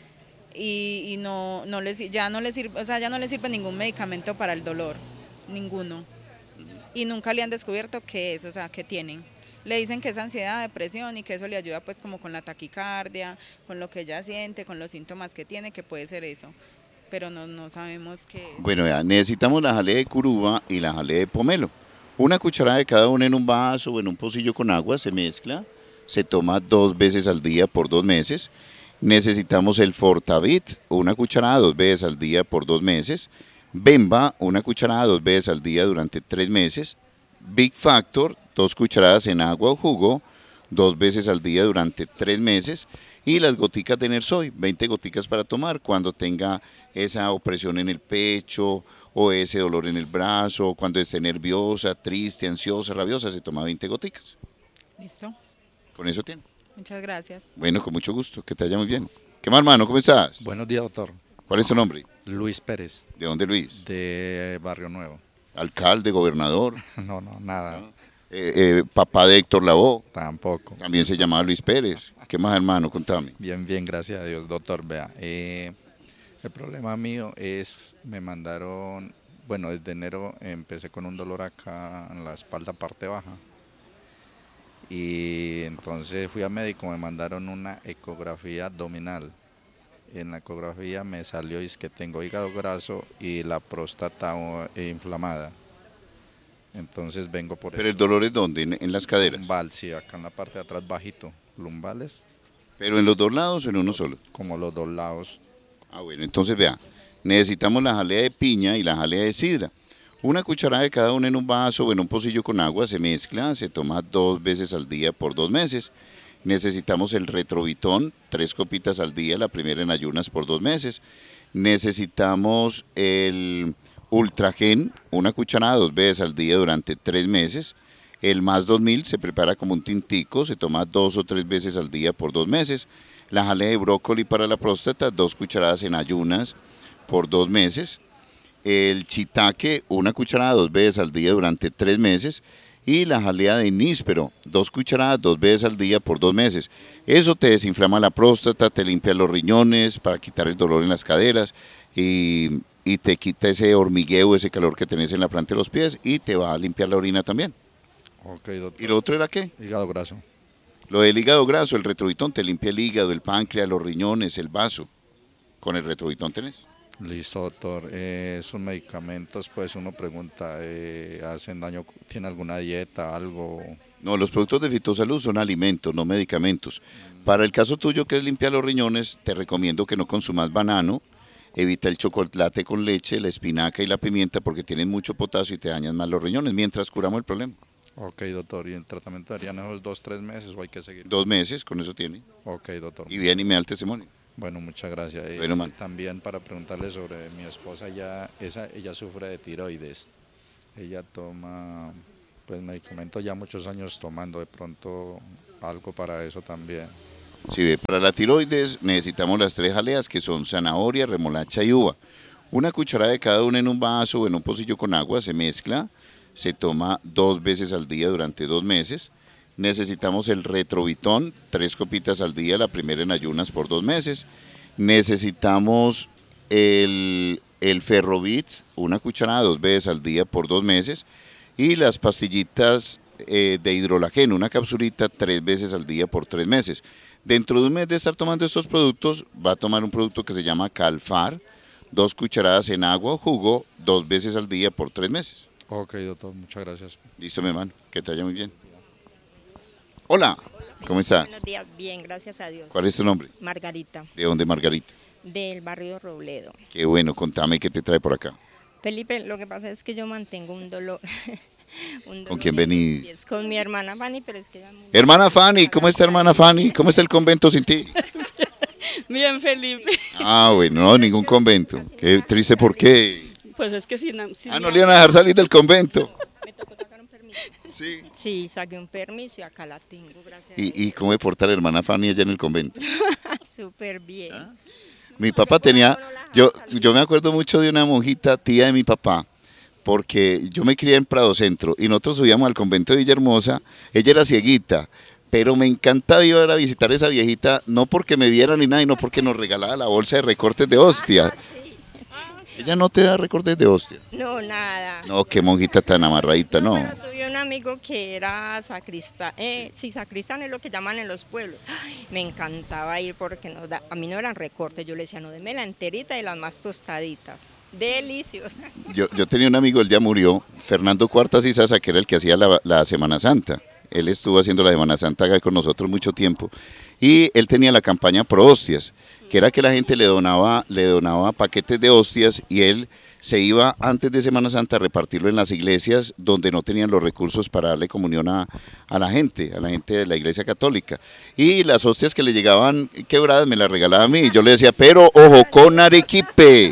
Y ya no le sirve ningún medicamento para el dolor, ninguno. Y nunca le han descubierto qué es, o sea, qué tienen. Le dicen que es ansiedad, depresión y que eso le ayuda pues como con la taquicardia, con lo que ella siente, con los síntomas que tiene, que puede ser eso. Pero no sabemos qué es. Bueno, ya, necesitamos la jalea de curuba y la jalea de pomelo. 1 cucharada de cada una en un vaso o en un pocillo con agua, se mezcla, se toma 2 veces al día por 2 meses. Necesitamos el Fortavit, 1 cucharada 2 veces al día por 2 meses. Bemba, 1 cucharada 2 veces al día durante 3 meses. Big Factor, 2 cucharadas en agua o jugo, 2 veces al día durante 3 meses. Y las goticas de Nersoy, 20 goticas para tomar cuando tenga esa opresión en el pecho o ese dolor en el brazo, cuando esté nerviosa, triste, ansiosa, rabiosa, se toma 20 goticas. ¿Listo? Con eso tiene. Muchas gracias. Bueno, con mucho gusto, que te vaya muy bien. ¿Qué más, hermano? ¿Cómo estás? Buenos días, doctor. ¿Cuál es tu nombre? Luis Pérez. ¿De dónde, Luis? De Barrio Nuevo. ¿Alcalde, gobernador? No, nada. ¿Papá de Héctor Lavoe? Tampoco. También se llamaba Luis Pérez. ¿Qué más, hermano? Contame. Bien, gracias a Dios, doctor. Vea, el problema mío es, me mandaron, bueno, desde enero empecé con un dolor acá en la espalda parte baja. Y entonces fui a médico, me mandaron una ecografía abdominal. En la ecografía me salió es que tengo hígado graso y la próstata inflamada. Entonces vengo por ¿Pero el dolor es dónde? ¿En las caderas? Lumbal, sí, acá en la parte de atrás bajito, lumbales. ¿Pero en los 2 lados o en uno solo? Como los 2 lados. Ah, bueno, entonces vea, necesitamos la jalea de piña y la jalea de sidra. 1 cucharada de cada una en un vaso o en un pocillo con agua, se mezcla, se toma 2 veces al día por 2 meses. Necesitamos el Retrovitón, 3 copitas al día, la primera en ayunas por 2 meses. Necesitamos el Ultragen, 1 cucharada 2 veces al día durante 3 meses. El Más 2000 se prepara como un tintico, se toma 2 o 3 veces al día por 2 meses. La jalea de brócoli para la próstata, 2 cucharadas en ayunas por 2 meses. El Chitaque, 1 cucharada 2 veces al día durante 3 meses. Y la jalea de níspero, 2 cucharadas 2 veces al día por 2 meses. Eso te desinflama la próstata, te limpia los riñones para quitar el dolor en las caderas y te quita ese hormigueo, ese calor que tenés en la planta de los pies y te va a limpiar la orina también. Ok, doctor. ¿Y lo otro era qué? Hígado graso. Lo del hígado graso, el Retrovitón te limpia el hígado, el páncreas, los riñones, el vaso. ¿Con el Retrovitón tenés? Listo, doctor. Esos medicamentos, pues uno pregunta, ¿hacen daño? ¿Tiene alguna dieta, algo? No, los productos de Fitosalud son alimentos, no medicamentos. Para el caso tuyo, que es limpiar los riñones, te recomiendo que no consumas banano, evita el chocolate con leche, la espinaca y la pimienta porque tienen mucho potasio y te dañan más los riñones, mientras curamos el problema. Ok, doctor. ¿Y el tratamiento harían esos 2-3 meses o hay que seguir? 2 meses, con eso tiene. Ok, doctor. Y bien, y me da el testimonio. Bueno, muchas gracias. Bueno, man. También para preguntarle sobre mi esposa, ella sufre de tiroides. Ella toma pues medicamentos ya muchos años tomando, de pronto algo para eso también. Sí, ve, para la tiroides necesitamos las 3 jaleas que son zanahoria, remolacha y uva. Una cucharada de cada una en un vaso o en un pocillo con agua, se mezcla, se toma 2 veces al día durante 2 meses. Necesitamos el Retrovitón, 3 copitas al día, la primera en ayunas por 2 meses. Necesitamos el Ferrovit, una cucharada 2 veces al día por 2 meses. Y las pastillitas de hidrolageno, una capsulita 3 veces al día por 3 meses. Dentro de un mes de estar tomando estos productos, va a tomar un producto que se llama Calfar, 2 cucharadas en agua o jugo, 2 veces al día por 3 meses. Ok, doctor, muchas gracias. Listo, mi hermano, que te vaya muy bien. Hola, ¿cómo está? Buenos días, bien, gracias a Dios. ¿Cuál es tu nombre? Margarita. ¿De dónde, Margarita? Del barrio Robledo. Qué bueno, contame qué te trae por acá. Felipe, lo que pasa es que yo mantengo un dolor. ¿Con quién venís? Es con mi hermana Fanny, pero es que ella... Hermana Fanny, ¿cómo está hermana Fanny? ¿Cómo está el convento sin ti? Bien, Felipe. Ah, bueno, no, ningún convento. Qué triste, ¿por qué? Pues es que no le iban a dejar salir del convento. Me tocó sacar un permiso. Sí. Sí, saqué un permiso y acá la tengo, gracias. ¿Y cómo me porta la hermana Fanny allá en el convento? Súper bien. ¿Ah? Mi papá tenía, yo me acuerdo mucho de una monjita, tía de mi papá, porque yo me crié en Prado Centro y nosotros subíamos al convento de Villahermosa. Ella era cieguita, pero me encantaba ir a visitar a esa viejita, no porque me viera ni nada, y no porque nos regalaba la bolsa de recortes de hostia. Ella no te da recortes de hostia. No, nada. No, qué monjita tan amarradita, no. Pero tuve un amigo que era sacristán, sí, sacristán es lo que llaman en los pueblos. Ay, me encantaba ir porque a mí no eran recortes, yo le decía, no, deme la enterita y las más tostaditas. Delicioso. Yo tenía un amigo, él ya murió, Fernando Cuartas Izaza, que era el que hacía la Semana Santa. Él estuvo haciendo la Semana Santa acá con nosotros mucho tiempo. Y él tenía la campaña Pro Hostias, que era que la gente le donaba paquetes de hostias y él se iba antes de Semana Santa a repartirlo en las iglesias donde no tenían los recursos para darle comunión a la gente de la iglesia católica. Y las hostias que le llegaban quebradas me las regalaba a mí. Y yo le decía, pero ojo, con arequipe,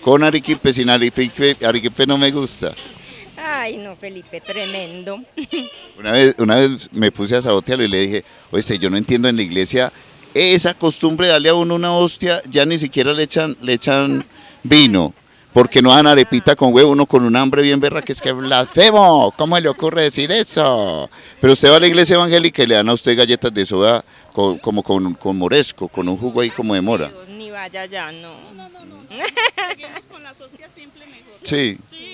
sin arequipe no me gusta. Ay, no, Felipe, tremendo. Una vez me puse a sabotearlo y le dije, oye, yo no entiendo en la iglesia esa costumbre de darle a uno una hostia, ya ni siquiera le echan vino, porque no dan arepita con huevo, uno con un hambre bien berra, que es que blasfemo, ¿cómo le ocurre decir eso? Pero usted va a la iglesia evangélica y le dan a usted galletas de soda como con moresco, con un jugo ahí como de mora. Ni vaya ya, no. Seguimos con las hostias simples mejor. Sí.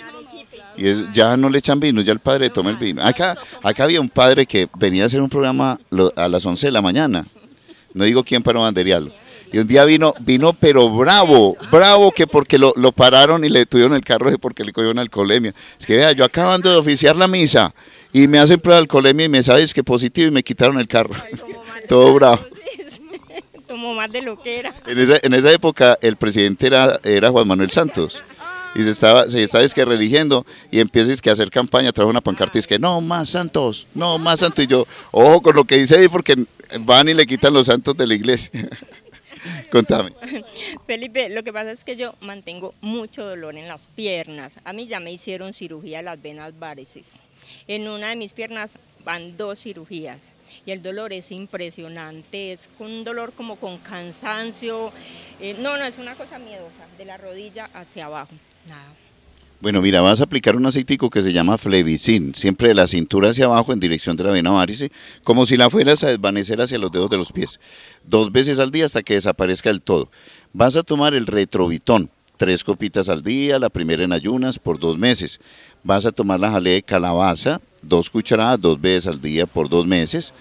Y ya no le echan vino, ya el padre toma el vino. Acá había un padre que venía a hacer un programa a las 11 de la mañana. No digo quién para no banderearlo. Y un día vino pero bravo, que porque lo pararon y le detuvieron el carro porque le cogieron alcoholemia. Es que vea, yo acabando de oficiar la misa y me hacen prueba de alcoholemia y me sabes que positivo y me quitaron el carro. Todo bravo. Tomó más de lo que era. En esa época el presidente era Juan Manuel Santos. Y se estaba religiendo y empieza a hacer campaña, trae una pancarta y dice que no más santos. Y yo, ojo con lo que dice ahí porque van y le quitan los santos de la iglesia. Contame. Felipe, lo que pasa es que yo mantengo mucho dolor en las piernas. A mí ya me hicieron cirugía de las venas varices. En una de mis piernas van 2 cirugías y el dolor es impresionante, es un dolor como con cansancio. No, es una cosa miedosa, de la rodilla hacia abajo. Nada. Bueno, mira, vas a aplicar un aceitico que se llama Flevicin, siempre de la cintura hacia abajo en dirección de la vena varice, como si la fueras a desvanecer hacia los dedos de los pies. 2 veces al día hasta que desaparezca del todo. Vas a tomar el Retrovitón, 3 copitas al día, la primera en ayunas por 2 meses. Vas a tomar la jalea de calabaza, 2 cucharadas, 2 veces al día por 2 meses.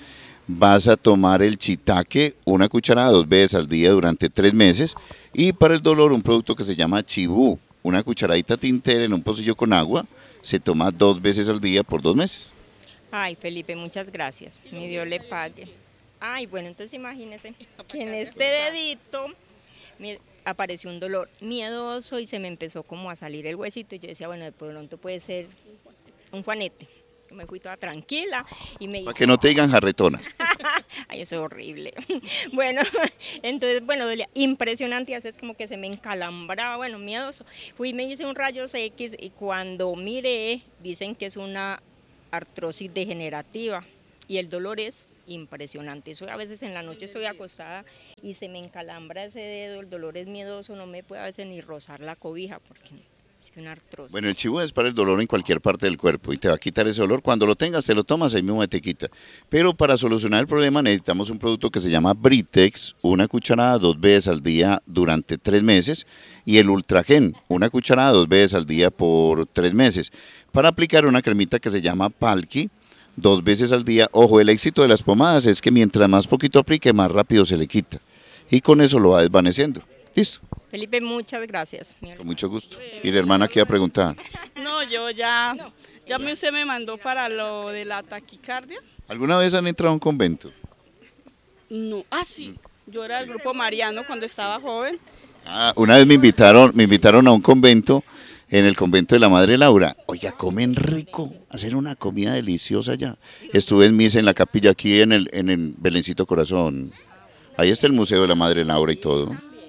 vas a tomar el shiitake, una cucharada 2 veces al día durante 3 meses. Y para el dolor, un producto que se llama chibú, una cucharadita tintera en un pocillo con agua, se toma 2 veces al día por 2 meses. Ay, Felipe, muchas gracias. Mi Dios le pague. Ay, bueno, entonces imagínese que en este dedito me apareció un dolor miedoso y se me empezó como a salir el huesito. Y yo decía, bueno, de pronto puede ser un juanete. Me fui toda tranquila y me... Para que no te digan jarretona. Ay, eso es horrible. Bueno, entonces, bueno, dolía impresionante y a veces como que se me encalambraba, bueno, miedoso. Fui y me hice un rayos X y cuando miré, dicen que es una artrosis degenerativa y el dolor es impresionante. Eso a veces en la noche estoy acostada y se me encalambra ese dedo, el dolor es miedoso, no me puedo a veces ni rozar la cobija porque... es que una artrosis. Bueno, el chibú es para el dolor en cualquier parte del cuerpo y te va a quitar ese dolor. Cuando lo tengas, te lo tomas, ahí mismo te quita. Pero para solucionar el problema necesitamos un producto que se llama Britex, una cucharada 2 veces al día durante 3 meses. Y el Ultragen, una cucharada 2 veces al día por 3 meses. Para aplicar una cremita que se llama Palki, 2 veces al día. Ojo, el éxito de las pomadas es que mientras más poquito aplique, más rápido se le quita. Y con eso lo va desvaneciendo. ¿Listo? Felipe, muchas gracias. Con mucho gusto. Y la hermana que iba a preguntar. No, yo usted me mandó para lo de la taquicardia. ¿Alguna vez han entrado a un convento? No, sí. Yo era del grupo Mariano cuando estaba joven. Una vez me invitaron a un convento, en el convento de la Madre Laura. Oiga, comen rico, hacen una comida deliciosa allá. Estuve en misa en la capilla aquí en el Belencito Corazón. Ahí está el Museo de la Madre Laura y todo.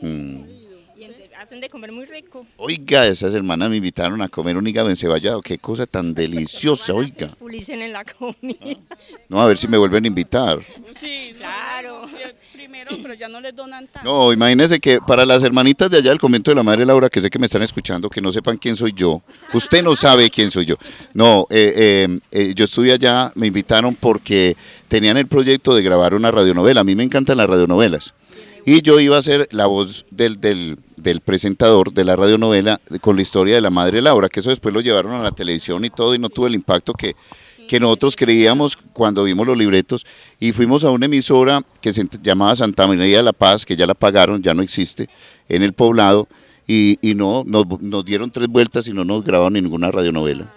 Y hacen de comer muy rico. Oiga, esas hermanas me invitaron a comer un hígado encebollado. Qué cosa tan deliciosa, oiga. Pulicen en la comida. No, a ver si me vuelven a invitar. Sí, claro. Primero, pero ya no les donan tanto. No, imagínense que para las hermanitas de allá del convento de la Madre Laura, que sé que me están escuchando, que no sepan quién soy yo. Usted no sabe quién soy yo. No, yo estuve allá, me invitaron porque tenían el proyecto de grabar una radionovela. A mí me encantan las radionovelas. Y yo iba a ser la voz del presentador de la radionovela con la historia de la Madre Laura, que eso después lo llevaron a la televisión y todo, y no tuvo el impacto que nosotros creíamos cuando vimos los libretos. Y fuimos a una emisora que se llamaba Santa María de la Paz, que ya la pagaron, ya no existe, en el Poblado, y no, nos dieron 3 vueltas y no nos grabaron ninguna radionovela.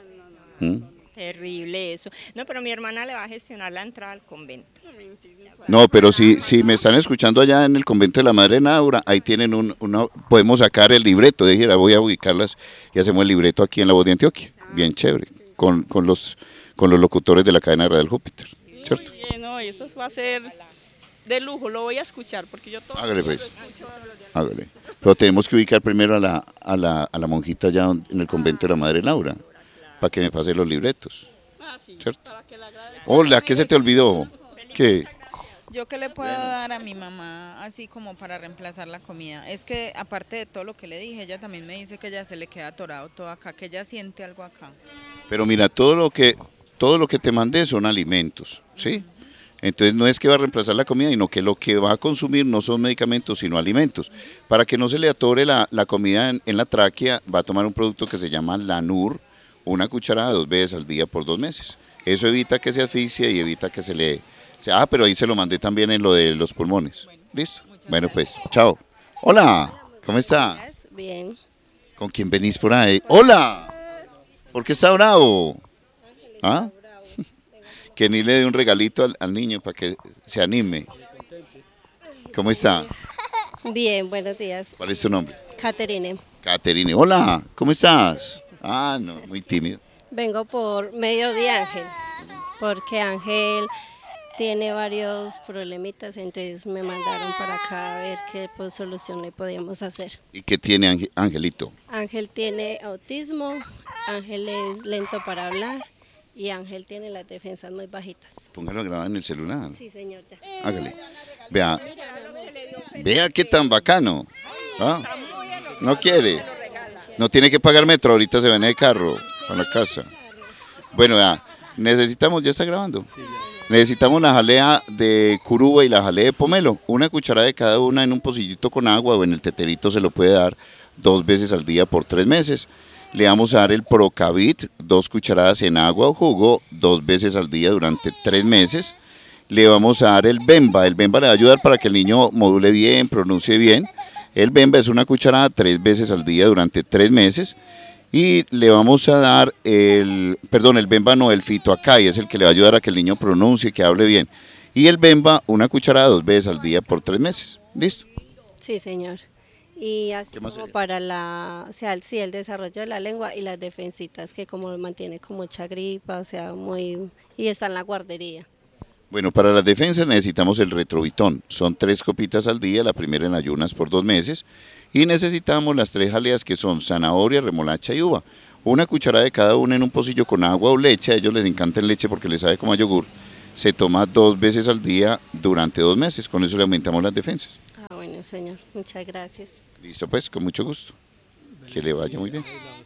Terrible eso. No, pero mi hermana le va a gestionar la entrada al convento. No, pero si me están escuchando allá en el convento de la Madre Laura, ahí tienen podemos sacar el libreto, dijera, voy a ubicarlas y hacemos el libreto aquí en La Voz de Antioquia, bien chévere, con los locutores de la cadena Radial Júpiter, ¿cierto? Muy bien, no, eso va a ser de lujo, lo voy a escuchar porque yo todo Hágale, pues. lo escucho. Hágale. Pero tenemos que ubicar primero a la monjita allá en el convento de la Madre Laura, para que me pase los libretos, ¿cierto? Hola, ¿qué se te olvidó? ¿Qué? ¿Yo qué le puedo dar a mi mamá así como para reemplazar la comida? Es que aparte de todo lo que le dije, ella también me dice que ella se le queda atorado todo acá, que ella siente algo acá. Pero mira, todo lo que te mandé son alimentos, ¿sí? Entonces no es que va a reemplazar la comida, sino que lo que va a consumir no son medicamentos, sino alimentos. Para que no se le atore la comida en la tráquea, va a tomar un producto que se llama Lanur, una cucharada 2 veces al día por 2 meses. Eso evita que se asfixie y evita que se le... pero ahí se lo mandé también en lo de los pulmones. ¿Listo? Bueno, pues, chao. Hola, ¿cómo está? Bien. ¿Con quién venís por ahí? ¡Hola! ¿Por qué está bravo? ¿Ah? Que ni le dé un regalito al niño para que se anime. ¿Cómo está? Bien, buenos días. ¿Cuál es tu nombre? Caterine. Caterine. Hola, ¿cómo estás? No, muy tímido. Vengo por medio de Ángel, porque Ángel tiene varios problemitas, entonces me mandaron para acá a ver qué solución le podíamos hacer. ¿Y qué tiene Angelito? Ángel tiene autismo, Ángel es lento para hablar y Ángel tiene las defensas muy bajitas. Póngalo a grabar en el celular. Sí, señor. Hágale. Vea qué tan bacano. No quiere. No tiene que pagar metro, ahorita se viene de carro a la casa. Bueno, necesitamos, ¿ya está grabando? Necesitamos la jalea de curuba y la jalea de pomelo. Una cucharada de cada una en un pocillito con agua o en el teterito se lo puede dar 2 veces al día por 3 meses. Le vamos a dar el Procavit, 2 cucharadas en agua o jugo, 2 veces al día durante 3 meses. le vamos a dar el Bemba. El Bemba le va a ayudar para que el niño module bien, pronuncie bien. El Bemba es una cucharada 3 veces al día durante 3 meses. Y le vamos a dar el Bemba no, el Fitoacay, es el que le va a ayudar a que el niño pronuncie, que hable bien. Y el Bemba, una cucharada 2 veces al día por 3 meses. ¿Listo? Sí, señor. Y así como para el desarrollo de la lengua y las defensitas, que como lo mantiene con mucha gripa, y está en la guardería. Bueno, para las defensas necesitamos el Retrovitón. Son 3 copitas al día, la primera en ayunas por 2 meses. Y necesitamos las 3 jaleas que son zanahoria, remolacha y uva. Una cucharada de cada una en un pocillo con agua o leche. A ellos les encanta el leche porque les sabe como a yogur. Se toma 2 veces al día durante 2 meses. Con eso le aumentamos las defensas. Ah, bueno, señor. Muchas gracias. Listo, pues, con mucho gusto. Que le vaya muy bien.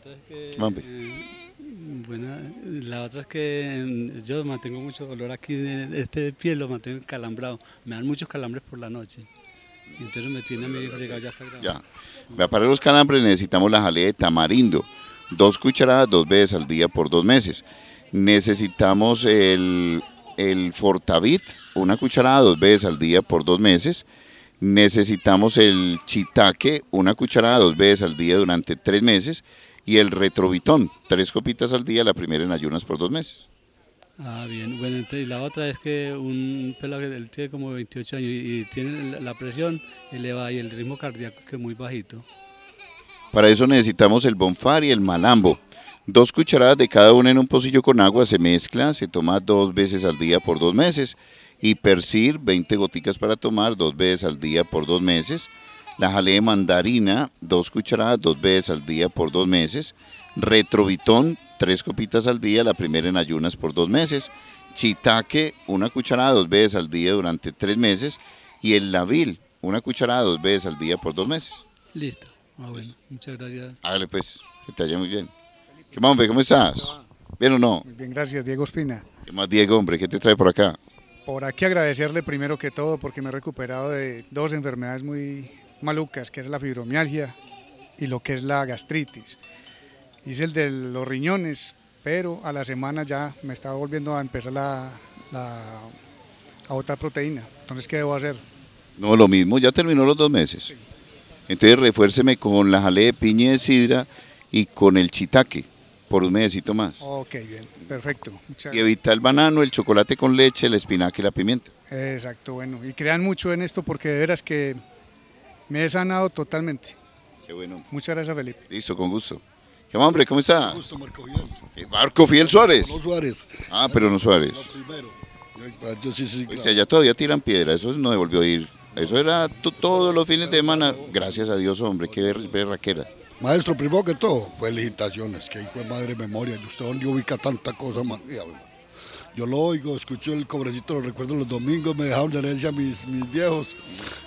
Bueno, la otra es que yo mantengo mucho dolor aquí en este pie, lo mantengo calambrado. Me dan muchos calambres por la noche. Entonces me tiene a mi hijo llegado ya hasta grave. Ya. Para los calambres necesitamos la jalea de tamarindo. 2 cucharadas 2 veces al día por 2 meses. Necesitamos el Fortavit, una cucharada 2 veces al día por 2 meses. Necesitamos el Chitaque, una cucharada 2 veces al día durante 3 meses. Y el Retrovitón, 3 copitas al día, la primera en ayunas por 2 meses. Ah, bien. Bueno, entonces la otra es que un pelado que él tiene como 28 años y tiene la presión elevada y el ritmo cardíaco que es muy bajito. Para eso necesitamos el Bonfar y el Malambo. 2 cucharadas de cada una en un pocillo con agua, se mezcla, se toma 2 veces al día por 2 meses. Y Persir, 20 goticas para tomar 2 veces al día por 2 meses. La jalea de mandarina, 2 cucharadas 2 veces al día por 2 meses. Retrovitón, 3 copitas al día, la primera en ayunas por 2 meses. Chitaque, 1 cucharada 2 veces al día durante 3 meses. Y el Lavil, 1 cucharada 2 veces al día por 2 meses. Listo. Ah, bueno, muchas gracias. Hágale pues, que te vaya muy bien. ¿Qué más, hombre? ¿Cómo estás? ¿Bien o no? Muy bien, gracias, Diego Espina. ¿Qué más, Diego, hombre? ¿Qué te trae por acá? Por aquí agradecerle primero que todo porque me he recuperado de 2 enfermedades muy malucas, que es la fibromialgia y lo que es la gastritis. Hice el de los riñones, pero a la semana ya me estaba volviendo a empezar a botar proteína. Entonces, ¿qué debo hacer? No, lo mismo, ya terminó los 2 meses. Sí. Entonces refuérceme con la jalea de piña y de sidra y con el chitaque por un mesecito más. Ok, bien, perfecto. Y evita el banano, el chocolate con leche, el espinaca y la pimienta. Exacto, bueno, y crean mucho en esto porque de veras que me he sanado totalmente. Qué bueno. Muchas gracias, Felipe. Listo, con gusto. ¿Qué más, hombre? ¿Cómo está? Con gusto, Marco Fiel. Marco Fiel Suárez. No Suárez. Ah, pero no Suárez. No, primero. Yo sí, pues claro. Allá todavía tiran piedra, eso no devolvió a ir. Eso era todos los fines de semana. Gracias a Dios, hombre, qué berraquera. Maestro, primero que todo, felicitaciones, que hijo de madre memoria. ¿Y usted dónde ubica tanta cosa, man? Yo lo oigo, escucho el cobrecito, lo recuerdo los domingos, me dejaron de herencia mis viejos.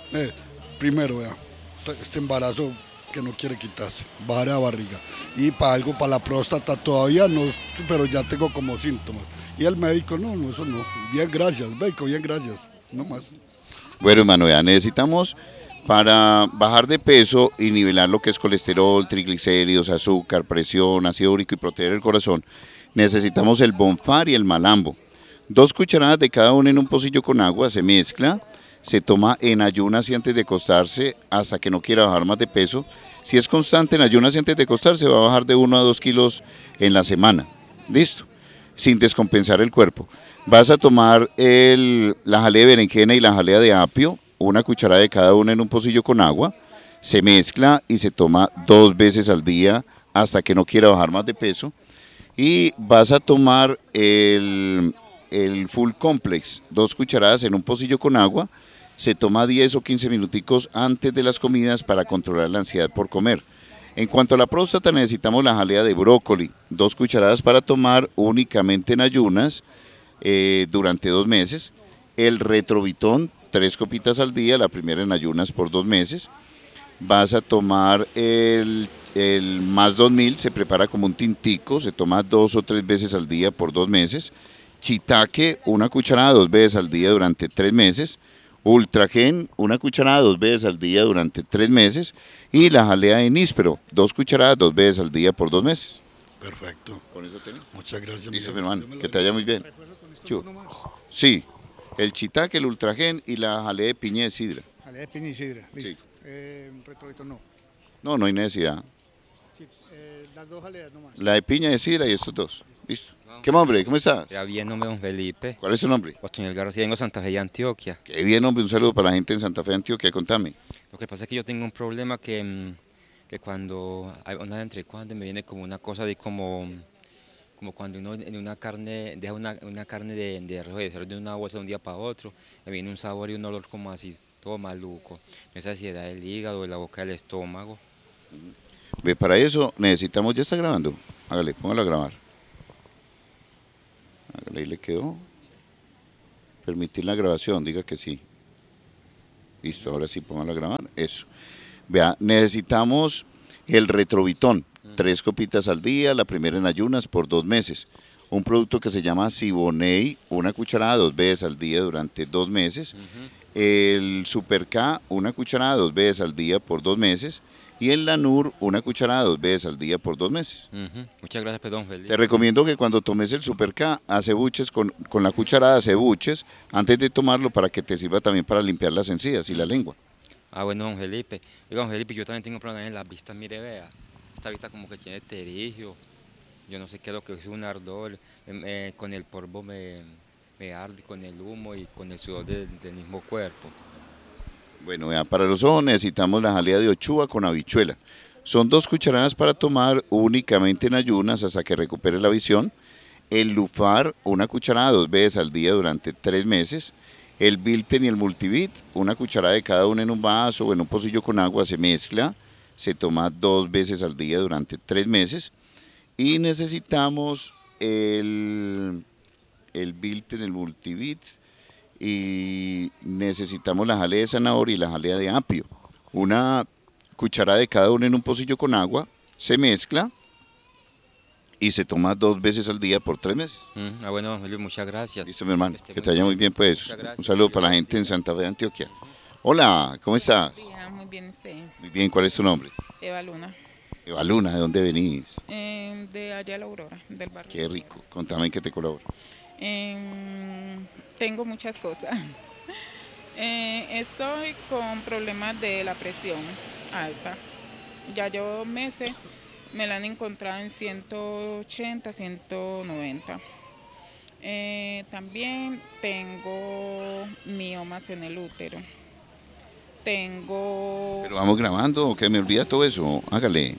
Primero, vea, este embarazo que no quiere quitarse, bajar la barriga. Y para algo, para la próstata todavía no, pero ya tengo como síntomas. Y el médico, no, eso no. Bien, gracias, médico, bien, gracias. No más. Bueno, hermano, ya necesitamos para bajar de peso y nivelar lo que es colesterol, triglicéridos, azúcar, presión, ácido úrico y proteger el corazón. Necesitamos el Bonfar y el Malambo. 2 cucharadas de cada una en un pocillo con agua, se mezcla, se toma en ayunas y antes de acostarse hasta que no quiera bajar más de peso. Si es constante en ayunas y antes de acostarse, va a bajar de 1 a 2 kilos en la semana. Listo, sin descompensar el cuerpo. Vas a tomar la jalea de berenjena y la jalea de apio, 1 cucharada de cada una en un pocillo con agua, se mezcla y se toma 2 veces al día hasta que no quiera bajar más de peso. Y vas a tomar el Full Complex, 2 cucharadas en un pocillo con agua, se toma 10 o 15 minuticos antes de las comidas para controlar la ansiedad por comer. En cuanto a la próstata, necesitamos la jalea de brócoli, 2 cucharadas para tomar únicamente en ayunas durante 2 meses. El Retrovitón, 3 copitas al día, la primera en ayunas por 2 meses. Vas a tomar el Más 2000, se prepara como un tintico, se toma 2 o 3 veces al día por 2 meses. Chitaque, 1 cucharada 2 veces al día durante 3 meses. Ultragen, 1 cucharada 2 veces al día durante 3 meses. Y la jalea de níspero, 2 cucharadas 2 veces al día por 2 meses. Perfecto. Con eso tenemos. Muchas gracias. Listo, mi hermano, que te vaya muy bien. Sí, El chitaque, el ultragen y la jalea de piña de sidra. Jalea de piña y sidra, listo. Retroviton no. No hay necesidad. Sí, las dos jaleas nomás. La de piña de sidra y estos dos. Listo. ¿Qué hombre? ¿Cómo estás? Ya bien, nombre don Felipe. ¿Cuál es tu nombre? Otoniel García, vengo de Santa Fe de Antioquia. Qué bien, hombre. Un saludo para la gente en Santa Fe, Antioquia. Contame. Lo que pasa es que yo tengo un problema que cuando hay una entre cuando me viene como una cosa de como cuando uno en una carne deja una carne de cerdo de una bolsa de un día para otro, me viene un sabor y un olor como así, todo maluco. No sé si era del hígado, de la boca del estómago. Ve, para eso necesitamos, ya está grabando. Hágale, póngalo a grabar. Hágale, ahí le quedó. Permitir la grabación, diga que sí. Listo, ahora sí, póngalo a grabar. Eso. Vea, necesitamos el Retrovitón. 3 copitas al día, la primera en ayunas por 2 meses. Un producto que se llama Siboney, 1 cucharada 2 veces al día durante 2 meses. El Super K, 1 cucharada 2 veces al día por 2 meses. Y el Lanur, 1 cucharada 2 veces al día por 2 meses. Muchas gracias, perdón, Felipe. Te recomiendo que cuando tomes el Super K, hace buches con la cucharada, hace buches antes de tomarlo para que te sirva también para limpiar las encías y la lengua. Ah, bueno, don Felipe. Oiga, don Felipe, yo también tengo problemas en las vistas, mire, vea. Esta vista como que tiene terigio, yo no sé qué es lo que es un ardor, con el polvo me arde, con el humo y con el sudor del mismo cuerpo. Bueno, vea, para los ojos necesitamos la jalea de ochuva con habichuela. Son 2 cucharadas para tomar únicamente en ayunas hasta que recupere la visión. El Lufar, 1 cucharada 2 veces al día durante 3 meses. El Bilten y el Multivit, 1 cucharada de cada uno en un vaso o en un pocillo con agua, se mezcla. Se toma 2 veces al día durante 3 meses. Y necesitamos el Bilten, el Multivit. Y necesitamos la jalea de zanahoria y la jalea de apio. 1 cucharada de cada uno en un pocillo con agua. Se mezcla. Y se toma 2 veces al día por 3 meses. Bueno, Julio, muchas gracias. Listo, mi hermano. Que te vaya muy bien, pues. Un saludo para la gente en Santa Fe de Antioquia. Hola, ¿cómo estás? Muy bien, usted. Muy bien, ¿cuál es tu nombre? Eva Luna. Eva Luna, ¿de dónde venís? De allá de la Aurora, del barrio. Qué rico. Contame en qué te colaboro. Tengo muchas cosas. Estoy con problemas de la presión alta. Ya llevo meses, me la han encontrado en 180, 190. También tengo miomas en el útero. Pero vamos grabando, que me olvida todo eso. Hágale.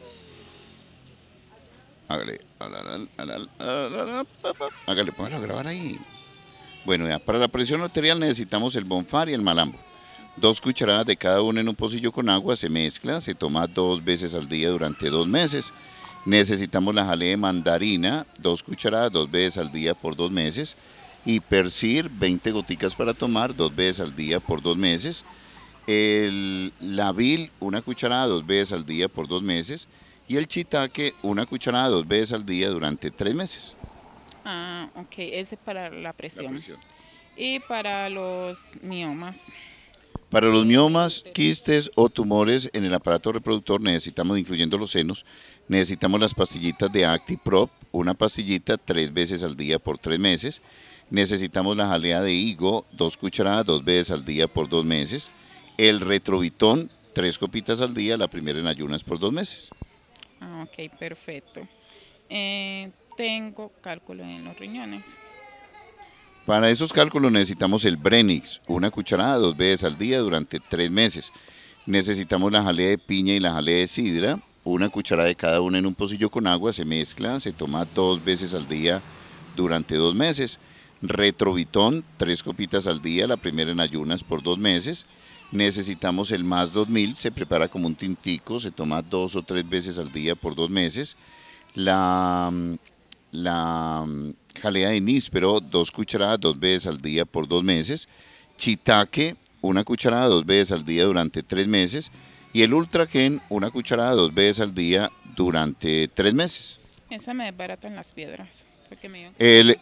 Hágale, póngalo a grabar ahí. Bueno, ya, para la presión arterial necesitamos el Bonfar y el Malambo. 2 cucharadas de cada uno en un pocillo con agua, se mezcla, se toma 2 veces al día durante 2 meses. Necesitamos la jalea de mandarina, 2 cucharadas 2 veces al día por 2 meses. Y Persir, 20 goticas para tomar 2 veces al día por 2 meses. El Lavil, 1 cucharada 2 veces al día por 2 meses. Y el Chitaque, 1 cucharada 2 veces al día durante 3 meses. Ah, ok, ese es para la presión. Y para los miomas. Para los miomas, quistes o tumores en el aparato reproductor necesitamos, incluyendo los senos, necesitamos las pastillitas de ActiProp, 1 pastillita 3 veces al día por 3 meses. Necesitamos la jalea de higo, 2 cucharadas 2 veces al día por 2 meses. El Retrovitón, 3 copitas al día, la primera en ayunas por 2 meses. Ah, ok, perfecto. Tengo cálculo en los riñones. Para esos cálculos necesitamos el Brenix, 1 cucharada 2 veces al día durante 3 meses. Necesitamos la jalea de piña y la jalea de sidra, 1 cucharada de cada una en un pocillo con agua, se mezcla, se toma 2 veces al día durante 2 meses. Retrovitón, 3 copitas al día, la primera en ayunas por 2 meses. Necesitamos el Más 2000, se prepara como un tintico, se toma 2 o 3 veces al día por 2 meses. La jalea de níspero, 2 cucharadas 2 veces al día por 2 meses. Chitaque, 1 cucharada 2 veces al día durante 3 meses. Y el Ultragen, 1 cucharada 2 veces al día durante 3 meses. Esa me desbarata en las piedras. Porque me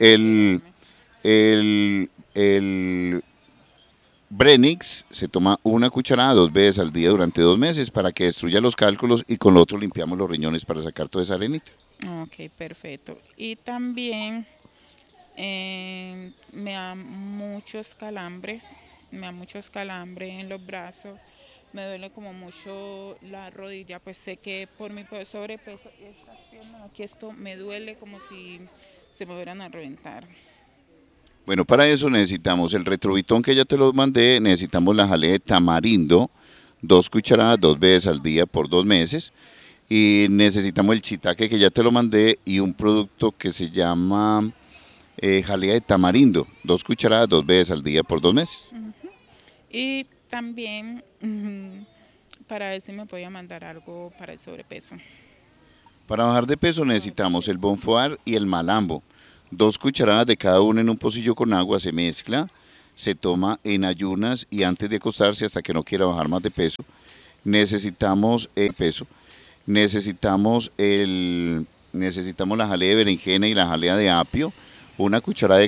el Brenix se toma 1 cucharada 2 veces al día durante 2 meses para que destruya los cálculos y con lo otro limpiamos los riñones para sacar toda esa arenita. Ok, perfecto. Y también Me da muchos calambres, en los brazos, me duele como mucho la rodilla, pues sé que por mi sobrepeso y estas piernas, aquí esto me duele como si se me fueran a reventar. Bueno, para eso necesitamos el Retrovitón que ya te lo mandé, necesitamos la jalea de tamarindo, 2 cucharadas 2 veces al día por 2 meses, y necesitamos el shiitake que ya te lo mandé y un producto que se llama jalea de tamarindo, 2 cucharadas 2 veces al día por 2 meses. Y también para ver si me podía mandar algo para el sobrepeso. Para bajar de peso necesitamos el Bonfoar y el Malambo, 2 cucharadas de cada uno en un pocillo con agua, se mezcla, se toma en ayunas y antes de acostarse hasta que no quiera bajar más de peso. Necesitamos necesitamos la jalea de berenjena y la jalea de apio, 1 cucharada de